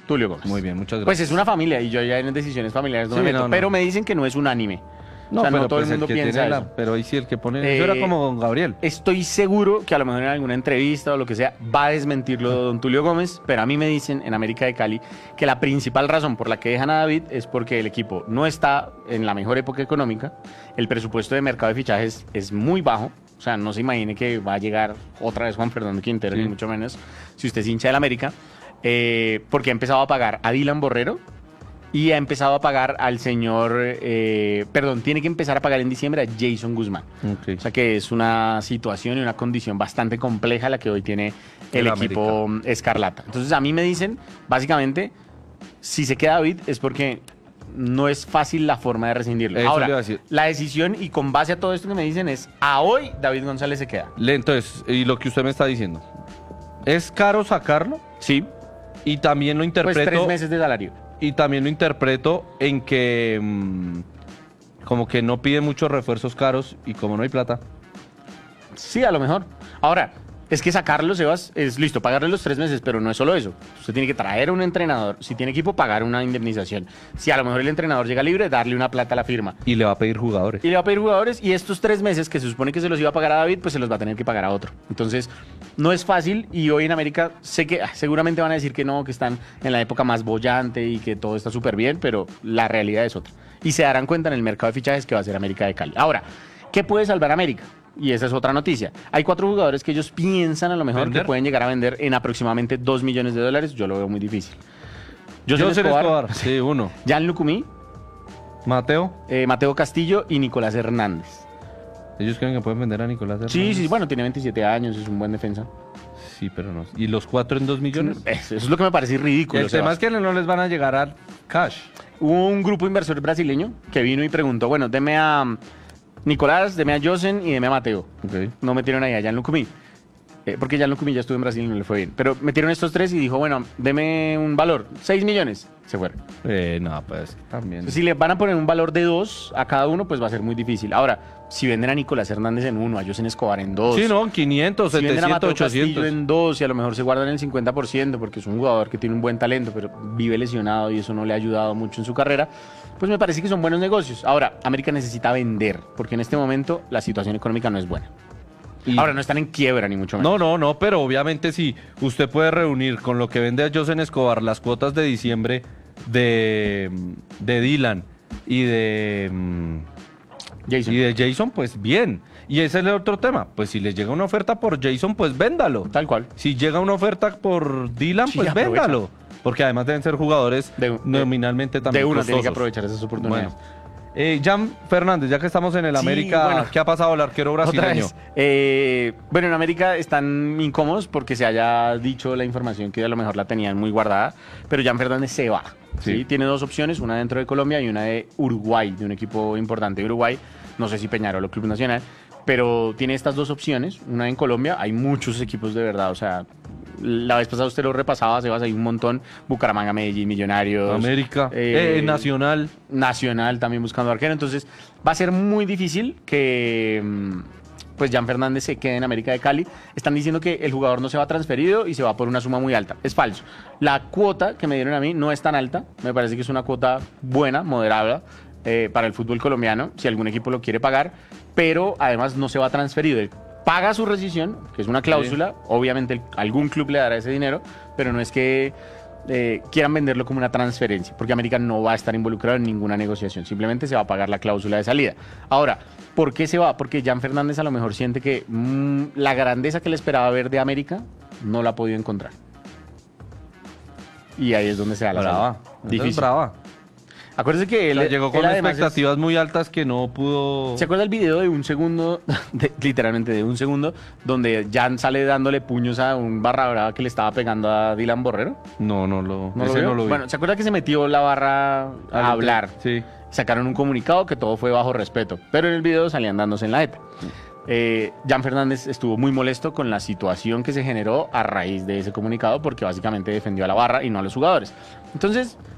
S3: Tulio Gómez.
S2: Muy bien, muchas gracias.
S3: Pues es una familia y yo ya en decisiones familiares no
S2: Sí,
S3: me meto,
S2: no, no.
S3: pero me dicen que no es unánime.
S2: No,
S3: o sea,
S2: pero
S3: no todo
S2: pues
S3: el mundo
S2: que
S3: piensa
S2: tiene la-
S3: eso.
S2: pero ahí sí el que pone...
S3: Eh,
S2: eso era como don Gabriel.
S3: Estoy seguro que a lo mejor en alguna entrevista o lo que sea va a desmentirlo don Tulio Gómez, pero a mí me dicen en América de Cali que la principal razón por la que dejan a David es porque el equipo no está en la mejor época económica, el presupuesto de mercado de fichajes es muy bajo, o sea, no se imagine que va a llegar otra vez Juan Fernando Quintero,
S2: Sí.
S3: ni mucho menos, si usted es hincha del América, eh, porque ha empezado a pagar a Dylan Borrero, y ha empezado a pagar al señor, eh, perdón, tiene que empezar a pagar en diciembre a Jason Guzmán.
S2: Ok.
S3: O sea que es una situación y una condición bastante compleja la que hoy tiene el,
S2: El
S3: equipo Escarlata. Entonces a mí me dicen, básicamente, si se queda David es porque no es fácil la forma de rescindirlo.
S2: Eso
S3: Ahora,
S2: le iba a decir.
S3: la decisión y con base a todo esto que me dicen es, a hoy David González se queda.
S2: Le- Entonces, y lo que usted me está diciendo, ¿es caro sacarlo?
S3: Sí,
S2: Y también lo
S3: pues
S2: interpreto...
S3: tres meses de salario.
S2: Y también lo interpreto en que mm, como que no pide muchos refuerzos caros y como no hay plata.
S3: Sí, a lo mejor. Ahora, es que sacarlo, Sebas, es listo, pagarle los tres meses, pero no es solo eso. Usted tiene que traer a un entrenador. Si tiene equipo, pagar una indemnización. Si a lo mejor el entrenador llega libre, darle una plata a la firma.
S2: Y le va a pedir jugadores.
S3: Y le va a pedir jugadores y estos tres meses que se supone que se los iba a pagar a David, pues se los va a tener que pagar a otro. Entonces, no es fácil y hoy en América sé que ah, seguramente van a decir que no, que están en la época más bollante y que todo está súper bien, pero la realidad es otra. Y se darán cuenta en el mercado de fichajes que va a ser América de Cali. Ahora, ¿qué puede salvar a América? Y esa es otra noticia. Hay cuatro jugadores que ellos piensan a lo mejor
S2: ¿Vender?
S3: que pueden llegar a vender en aproximadamente dos millones de dólares. Yo lo veo muy difícil. José
S2: José
S3: Escobar,
S2: Escobar, sí, uno.
S3: Jan Lucumí,
S2: Mateo,
S3: eh, Mateo Castillo y Nicolás Hernández.
S2: ellos creen que pueden vender a Nicolás Hernández.
S3: Sí, sí, bueno, tiene veintisiete años, es un buen defensa.
S2: Sí, pero no. ¿Y los cuatro en dos millones?
S3: Eso, eso es lo que me parece ridículo.
S2: El tema
S3: Sebas.
S2: es que no les van a llegar al cash.
S3: Hubo un grupo inversor brasileño que vino y preguntó, bueno, deme a um, Nicolás, deme a Josen y deme a Mateo.
S2: Ok.
S3: No metieron ahí a Jan Lucumí. Eh, porque Jan Lucumí ya estuvo en Brasil y no le fue bien. Pero metieron estos tres y dijo, bueno, deme un valor, seis millones. Se fueron.
S2: Eh, no, pues también.
S3: Si le van a poner un valor de dos a cada uno, pues va a ser muy difícil. Ahora, si venden a Nicolás Hernández en uno, a Josen Escobar en dos.
S2: Sí, no, quinientos,
S3: Si venden a
S2: setecientos,
S3: Mateo Castillo
S2: ochocientos.
S3: en dos y a lo mejor se guardan el cincuenta por ciento porque es un jugador que tiene un buen talento, pero vive lesionado y eso no le ha ayudado mucho en su carrera, pues me parece que son buenos negocios. Ahora, América necesita vender porque en este momento la situación económica no es buena.
S2: Y-
S3: Ahora, no están en quiebra ni mucho menos.
S2: No, no, no, pero obviamente si usted puede reunir con lo que vende a Josen Escobar las cuotas de diciembre de, de Dylan y de, mm,
S3: Jason.
S2: y de Jason, pues bien. Y ese es el otro tema. Pues si les llega una oferta por Jason, pues véndalo.
S3: Tal cual.
S2: Si llega una oferta por Dylan,
S3: Sí,
S2: pues
S3: aprovecha.
S2: véndalo. Porque además deben ser jugadores
S3: De- de-
S2: nominalmente también
S3: De una tiene que
S2: costosos.
S3: aprovechar esas oportunidades.
S2: Bueno. Eh, Jan Fernández, ya que estamos en el
S3: Sí,
S2: América,
S3: bueno.
S2: ¿qué ha pasado al arquero
S3: Otra
S2: brasileño?
S3: vez. Eh, bueno, en América están incómodos porque se haya dicho la información que a lo mejor la tenían muy guardada, pero Jan Fernández se va.
S2: Sí.
S3: ¿sí? Tiene dos opciones, una dentro de Colombia y una de Uruguay, de un equipo importante de Uruguay, no sé si Peñarol o Club Nacional, pero tiene estas dos opciones, una en Colombia, hay muchos equipos de verdad, o sea, la vez pasada usted lo repasaba, Sebas, hay un montón, Bucaramanga, Medellín, Millonarios,
S2: América,
S3: eh,
S2: eh, Nacional.
S3: Nacional también buscando arquero. Entonces va a ser muy difícil que mm, pues Jan Fernández se quede en América de Cali. Están diciendo que el jugador no se va transferido y se va por una suma muy alta. Es falso. La cuota que me dieron a mí no es tan alta. Me parece que es una cuota buena, moderada eh, para el fútbol colombiano, si algún equipo lo quiere pagar. Pero además no se va transferido. Él paga su rescisión, que es una cláusula. Obviamente el- algún club le dará ese dinero, pero no es que eh, quieran venderlo como una transferencia, porque América no va a estar involucrado en ninguna negociación, simplemente se va a pagar la cláusula de salida. Ahora, ¿por qué se va? Porque Jan Fernández a lo mejor siente que mm, la grandeza que le esperaba ver de América no la ha podido encontrar. Y ahí es donde se da la
S2: Brava.
S3: salida.
S2: Esa es
S3: Difícil.
S2: brava.
S3: Acuérdese que
S2: O
S3: él,
S2: sea, llegó con
S3: él además es-
S2: expectativas muy altas que no pudo.
S3: ¿Se acuerda el video de un segundo, de- literalmente de un segundo, donde Jan sale dándole puños a un barra brava que le estaba pegando a Dylan Borrero?
S2: No, no lo,
S3: ¿No lo
S2: ese
S3: vio?
S2: no lo vi.
S3: Bueno, ¿se acuerda que se metió la barra a hablar?
S2: Sí.
S3: Sacaron un comunicado que todo fue bajo respeto, pero en el video salían dándose en la jeta. Eh, Jan Fernández estuvo muy molesto con la situación que se generó a raíz de ese comunicado porque básicamente defendió a la barra y no a los jugadores. Entonces,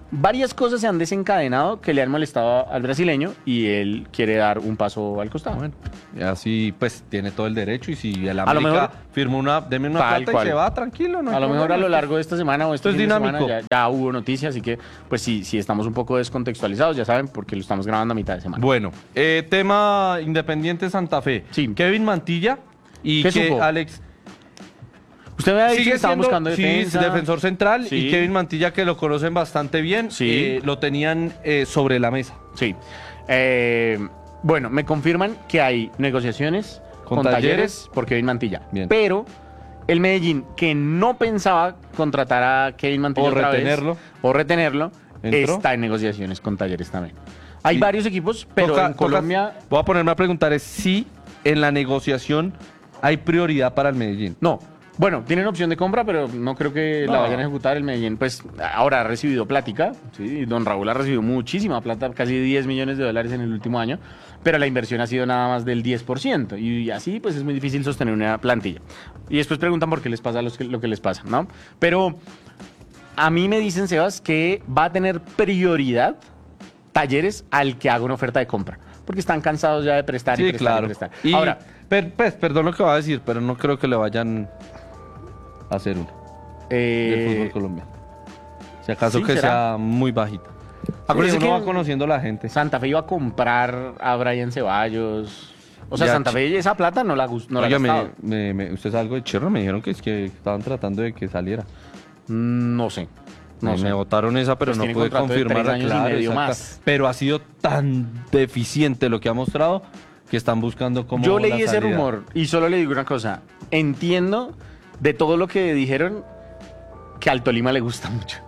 S3: varias cosas se han desencadenado que le han molestado al brasileño y él quiere dar un paso al costado.
S2: Bueno, y así pues tiene todo el derecho y si el
S3: A lo
S2: América
S3: mejor-
S2: firma una, deme una
S3: Tal
S2: plata
S3: cual.
S2: y se va tranquilo, ¿no? hay
S3: A lo mejor a
S2: problema.
S3: lo largo de esta semana o este
S2: Esto es
S3: fin de semana
S2: dinámico.
S3: ya, ya hubo noticias, así que pues si, si estamos un poco descontextualizados, ya saben, porque lo estamos grabando a mitad de semana.
S2: Bueno, eh, tema Independiente Santa Fe.
S3: Sí.
S2: Kevin Mantilla y
S3: ¿Qué
S2: que
S3: supo?
S2: Alex
S3: Usted me ha dicho que
S2: sigue
S3: estaban
S2: siendo
S3: buscando
S2: sí,
S3: defensa.
S2: defensor central
S3: Sí.
S2: y Kevin Mantilla que lo conocen bastante bien,
S3: Sí.
S2: eh, lo tenían eh, sobre la mesa.
S3: Sí. Eh, bueno, me confirman que hay negociaciones
S2: ¿Con
S3: con, talleres?
S2: Talleres?
S3: por Kevin Mantilla.
S2: Bien.
S3: Pero el Medellín, que no pensaba contratar a Kevin Mantilla
S2: O
S3: otra vez,
S2: retenerlo.
S3: o retenerlo,
S2: ¿Entró?
S3: está en negociaciones con Talleres también. Hay
S2: Sí.
S3: varios equipos, pero
S2: Toca-
S3: en
S2: toca-
S3: Colombia...
S2: voy a ponerme a preguntar es si en la negociación hay prioridad para el Medellín.
S3: No. Bueno, tienen opción de compra, pero no creo que la
S2: No.
S3: vayan a ejecutar el Medellín. Pues ahora ha recibido plática, ¿sí? Don Raúl ha recibido muchísima plata, casi diez millones de dólares en el último año, pero la inversión ha sido nada más del diez por ciento. Y así, pues es muy difícil sostener una plantilla. Y después preguntan por qué les pasa los que- lo que les pasa, ¿no? Pero a mí me dicen, Sebas, que va a tener prioridad Talleres al que haga una oferta de compra. Porque están cansados ya de prestar y
S2: Sí,
S3: prestar y
S2: claro.
S3: prestar.
S2: Y,
S3: Ahora,
S2: per- pues, perdón lo que va a decir, pero no creo que le vayan a hacer una
S3: eh,
S2: del fútbol colombiano. Si acaso
S3: ¿sí,
S2: que
S3: será?
S2: sea muy bajita.
S3: Acuérdese
S2: Sí, uno
S3: que-
S2: va conociendo a la gente.
S3: Santa Fe iba a comprar a Brian Ceballos. O sea,
S2: Ya,
S3: Santa
S2: ch-
S3: Fe esa plata no la, gus- no la ha
S2: Oiga, me,
S3: gastado.
S2: me- me- usted sabe algo de Chirra, me dijeron que es que estaban tratando de que saliera.
S3: Mm, No sé. No
S2: me,
S3: sé.
S2: me votaron esa, pero
S3: Pues
S2: no
S3: tiene
S2: pude
S3: contrato de
S2: confirmar.
S3: tres años y medio
S2: exacta.
S3: más.
S2: Pero ha sido tan deficiente lo que ha mostrado que están buscando como
S3: Yo leí
S2: la
S3: ese
S2: salida.
S3: rumor y solo le digo una cosa. Entiendo de todo lo que dijeron que al Tolima le gusta mucho.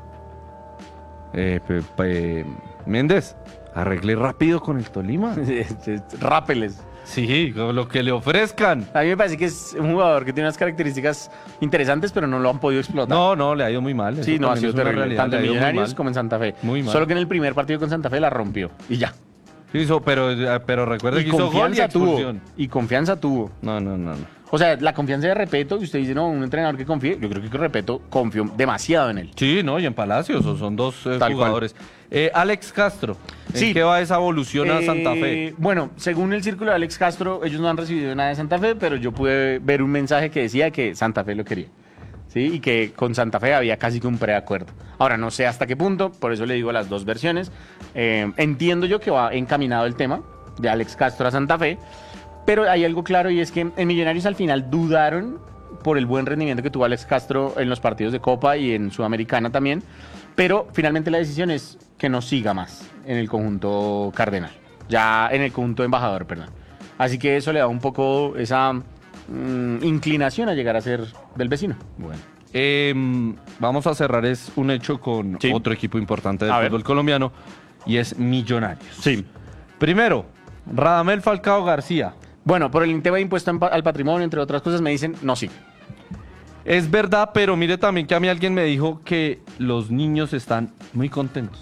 S2: Eh, pe- pe- Méndez, arregle rápido con el Tolima.
S3: Rápeles.
S2: Sí, con lo que le ofrezcan.
S3: A mí me parece que es un jugador que tiene unas características interesantes, pero no lo han podido explotar.
S2: No, no, le ha ido muy mal.
S3: Sí,
S2: eso
S3: no, ha
S2: también
S3: sido
S2: es una
S3: terrible.
S2: realidad,
S3: Tanto en
S2: le ha ido muy
S3: Millonarios
S2: mal.
S3: como en Santa Fe.
S2: Muy mal.
S3: Solo que en el primer partido con Santa Fe la rompió. Y ya.
S2: Sí, hizo, pero, eh, pero recuerda
S3: Y
S2: que hizo gol y
S3: confianza tuvo.
S2: expulsión.
S3: Y confianza tuvo.
S2: No, no, no, no.
S3: O sea, la confianza de Repeto, que usted dice, no, un entrenador que confíe, yo creo que Repeto confió demasiado en él.
S2: Sí, no, y en Palacios, o son dos eh,
S3: Tal cual.
S2: jugadores. Eh, Alex Castro, ¿en
S3: Sí.
S2: qué va esa evolución a
S3: Eh,
S2: Santa Fe?
S3: Bueno, según el círculo de Alex Castro, ellos no han recibido nada de Santa Fe, pero yo pude ver un mensaje que decía que Santa Fe lo quería. ¿Sí? Y que con Santa Fe había casi que un preacuerdo. Ahora, no sé hasta qué punto, por eso le digo las dos versiones. Eh, entiendo yo que va encaminado el tema de Alex Castro a Santa Fe, pero hay algo claro y es que en Millonarios al final dudaron por el buen rendimiento que tuvo Alex Castro en los partidos de Copa y en Sudamericana también, pero finalmente la decisión es que no siga más en el conjunto cardenal, ya en el conjunto embajador, perdón. Así que eso le da un poco esa mm, inclinación a llegar a ser del vecino.
S2: Bueno. Eh, vamos a cerrar es un hecho con
S3: Sí.
S2: otro equipo importante del
S3: A ver.
S2: fútbol colombiano y es Millonarios.
S3: Sí.
S2: Primero, Radamel Falcao García.
S3: Bueno, por el tema de impuesto en pa- al patrimonio, entre otras cosas, me dicen, no, sí.
S2: Es verdad, pero mire también que a mí alguien me dijo que los niños están muy contentos.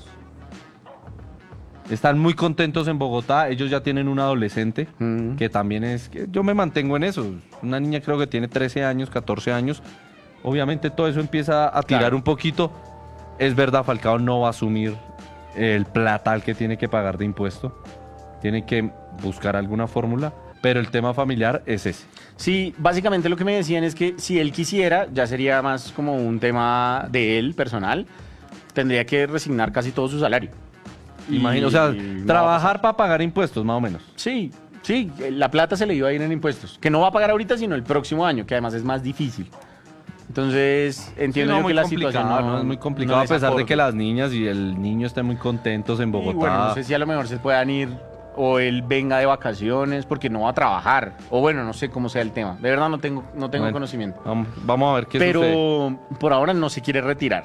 S2: Están muy contentos en Bogotá. Ellos ya tienen un adolescente
S3: Mm.
S2: que también es... que yo me mantengo en eso. Una niña creo que tiene trece años, catorce años. Obviamente todo eso empieza a tirar
S3: Claro.
S2: un poquito. Es verdad, Falcao no va a asumir el platal que tiene que pagar de impuesto. Tiene que buscar alguna fórmula. Pero el tema familiar es ese.
S3: Sí, básicamente lo que me decían es que si él quisiera, ya sería más como un tema de él, personal, tendría que resignar casi todo su salario. Y
S2: Imagino, o sea,
S3: no va a
S2: trabajar para pagar impuestos, más o menos.
S3: Sí, sí, la plata se le iba a ir en impuestos, que no va a pagar ahorita, sino el próximo año, que además es más difícil. Entonces, entiendo
S2: Sí, no,
S3: yo
S2: muy
S3: que la
S2: complicado,
S3: situación no,
S2: es muy complicado
S3: no
S2: a
S3: es
S2: pesar de
S3: acorde.
S2: que las niñas y el niño estén muy contentos en
S3: Y
S2: Bogotá.
S3: bueno, no sé si a lo mejor se puedan ir o él venga de vacaciones porque no va a trabajar. O bueno, no sé cómo sea el tema. De verdad no tengo, no tengo
S2: Bueno,
S3: conocimiento.
S2: Vamos, vamos a ver qué
S3: Pero
S2: sucede.
S3: por ahora no se quiere retirar.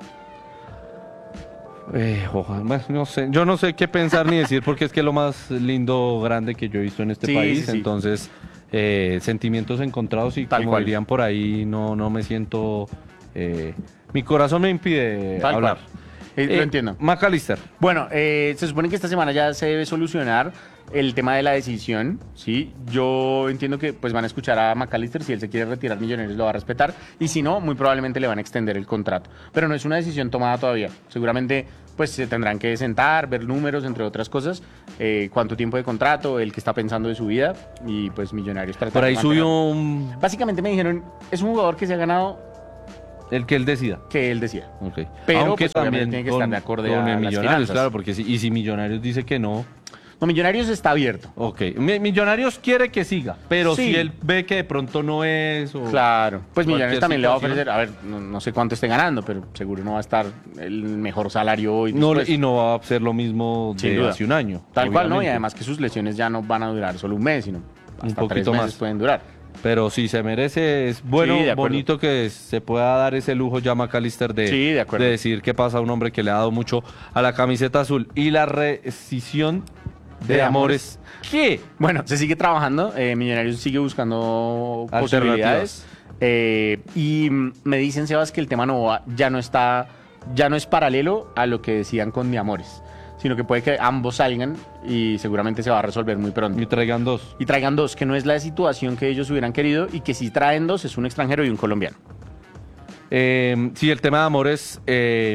S2: Eh, ojalá, bueno, no sé, yo no sé qué pensar ni decir porque es que es lo más lindo, grande que yo he visto en este
S3: Sí,
S2: país.
S3: sí, sí.
S2: Entonces, eh, sentimientos encontrados y
S3: Tal
S2: como
S3: cual.
S2: dirían por ahí, no, no me siento... eh, mi corazón me impide
S3: Tal
S2: hablar.
S3: cual. Eh,
S2: Eh,
S3: lo entiendo.
S2: McAllister.
S3: Bueno, eh, se supone que esta semana ya se debe solucionar el tema de la decisión, ¿sí? Yo entiendo que pues van a escuchar a McAllister, si él se quiere retirar, Millonarios lo va a respetar, y si no, muy probablemente le van a extender el contrato. Pero no es una decisión tomada todavía. Seguramente pues se tendrán que sentar, ver números, entre otras cosas, eh, cuánto tiempo de contrato, el que está pensando de su vida, y pues Millonarios tratar
S2: Por ahí
S3: de mantenerlo.
S2: subió un...
S3: Básicamente me dijeron, es un jugador que se ha ganado
S2: el que él decida.
S3: que él decía.
S2: Ok.
S3: Pero,
S2: Aunque
S3: pues, obviamente
S2: también
S3: tiene que
S2: con,
S3: estar de acorde
S2: con
S3: a
S2: el
S3: las
S2: Millonarios,
S3: finanzas.
S2: claro, porque si, y si Millonarios dice que no,
S3: No, Millonarios está abierto.
S2: ok. Mi- Millonarios quiere que siga, pero
S3: Sí.
S2: si él ve que de pronto no es... O...
S3: Claro. Pues Millonarios
S2: cualquier
S3: también le va a
S2: situación.
S3: ofrecer, a ver, no, no sé cuánto esté ganando, pero seguro no va a estar el mejor salario hoy.
S2: No,
S3: después.
S2: y no va a ser lo mismo
S3: Sin
S2: de
S3: duda.
S2: hace un año.
S3: Tal cual, ¿no? Y
S2: obviamente.
S3: además que sus lesiones ya no van a durar solo un mes, sino hasta
S2: poquito
S3: tres meses
S2: más.
S3: pueden durar.
S2: Pero si se merece, es bueno,
S3: Sí, de acuerdo.
S2: bonito que se pueda dar ese lujo ya McAllister de,
S3: Sí, de acuerdo.
S2: de decir que pasa a un hombre que le ha dado mucho a la camiseta azul. Y la rescisión de,
S3: De
S2: amores. ¿Qué?
S3: Bueno, se sigue trabajando, eh, Millonarios sigue buscando
S2: Alternativas.
S3: posibilidades. eh, y mm, me dicen, Sebas, que el tema no va- ya no está, ya no es paralelo a lo que decían con Mi Amores, sino que puede que ambos salgan y seguramente se va a resolver muy pronto.
S2: Y traigan dos.
S3: Y traigan dos, que no es la situación que ellos hubieran querido, y que si traen dos es un extranjero y un colombiano.
S2: Eh, sí, el tema de amores, eh,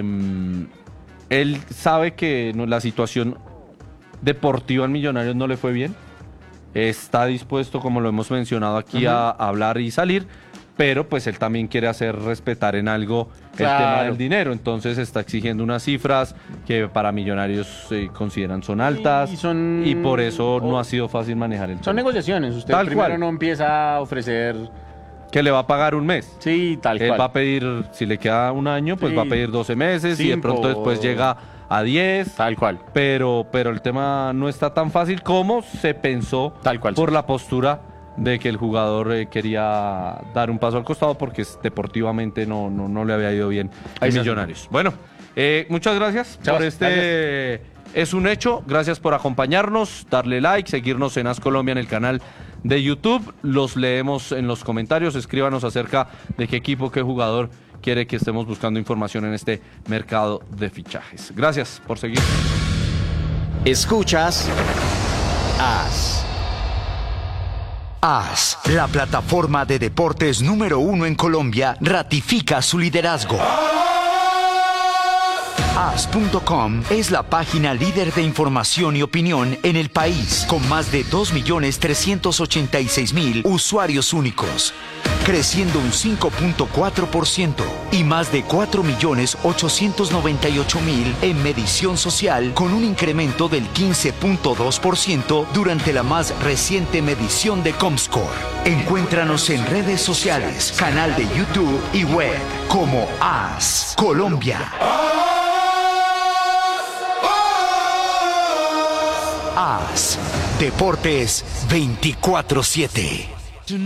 S2: él sabe que no- la situación deportiva en Millonarios no le fue bien. Está dispuesto, como lo hemos mencionado aquí,
S3: Ujú.
S2: a hablar y salir, pero pues él también quiere hacer respetar en algo el
S3: Claro.
S2: tema del dinero. Entonces está exigiendo unas cifras que para Millonarios eh, consideran son altas
S3: Y son-
S2: y por eso no
S3: o-
S2: ha sido fácil manejar el
S3: Son
S2: tema.
S3: negociaciones, usted
S2: Tal
S3: primero
S2: cual.
S3: no empieza a ofrecer...
S2: Que le va a pagar un mes.
S3: Sí, tal
S2: Él
S3: cual.
S2: va a pedir, si le queda un año, pues
S3: Sí.
S2: va a pedir doce meses y de
S3: Cinco.
S2: pronto después llega a diez.
S3: Tal cual.
S2: Pero, pero el tema no está tan fácil como se pensó
S3: Tal cual,
S2: por
S3: sí.
S2: la postura de que el jugador eh, quería dar un paso al costado porque es- deportivamente no, no, no le había ido bien
S3: Ahí
S2: en
S3: está.
S2: Millonarios. Bueno, eh, muchas gracias
S3: Sebas,
S2: por este... Es un hecho, gracias por acompañarnos, darle like, seguirnos en As Colombia en el canal de YouTube, los leemos en los comentarios, escríbanos acerca de qué equipo, qué jugador quiere que estemos buscando información en este mercado de fichajes. Gracias por seguir.
S1: Escuchas As.
S4: AS, la plataforma de deportes número uno en Colombia, ratifica su liderazgo. as punto com es la página líder de información y opinión en el país, con más de dos millones trescientos ochenta y seis mil usuarios únicos, creciendo un cinco punto cuatro por ciento, y más de cuatro millones ochocientos noventa y ocho mil en medición social, con un incremento del quince punto dos por ciento durante la más reciente medición de Comscore. Encuéntranos en redes sociales, canal de YouTube y web como AS Colombia. AS Deportes veinticuatro siete.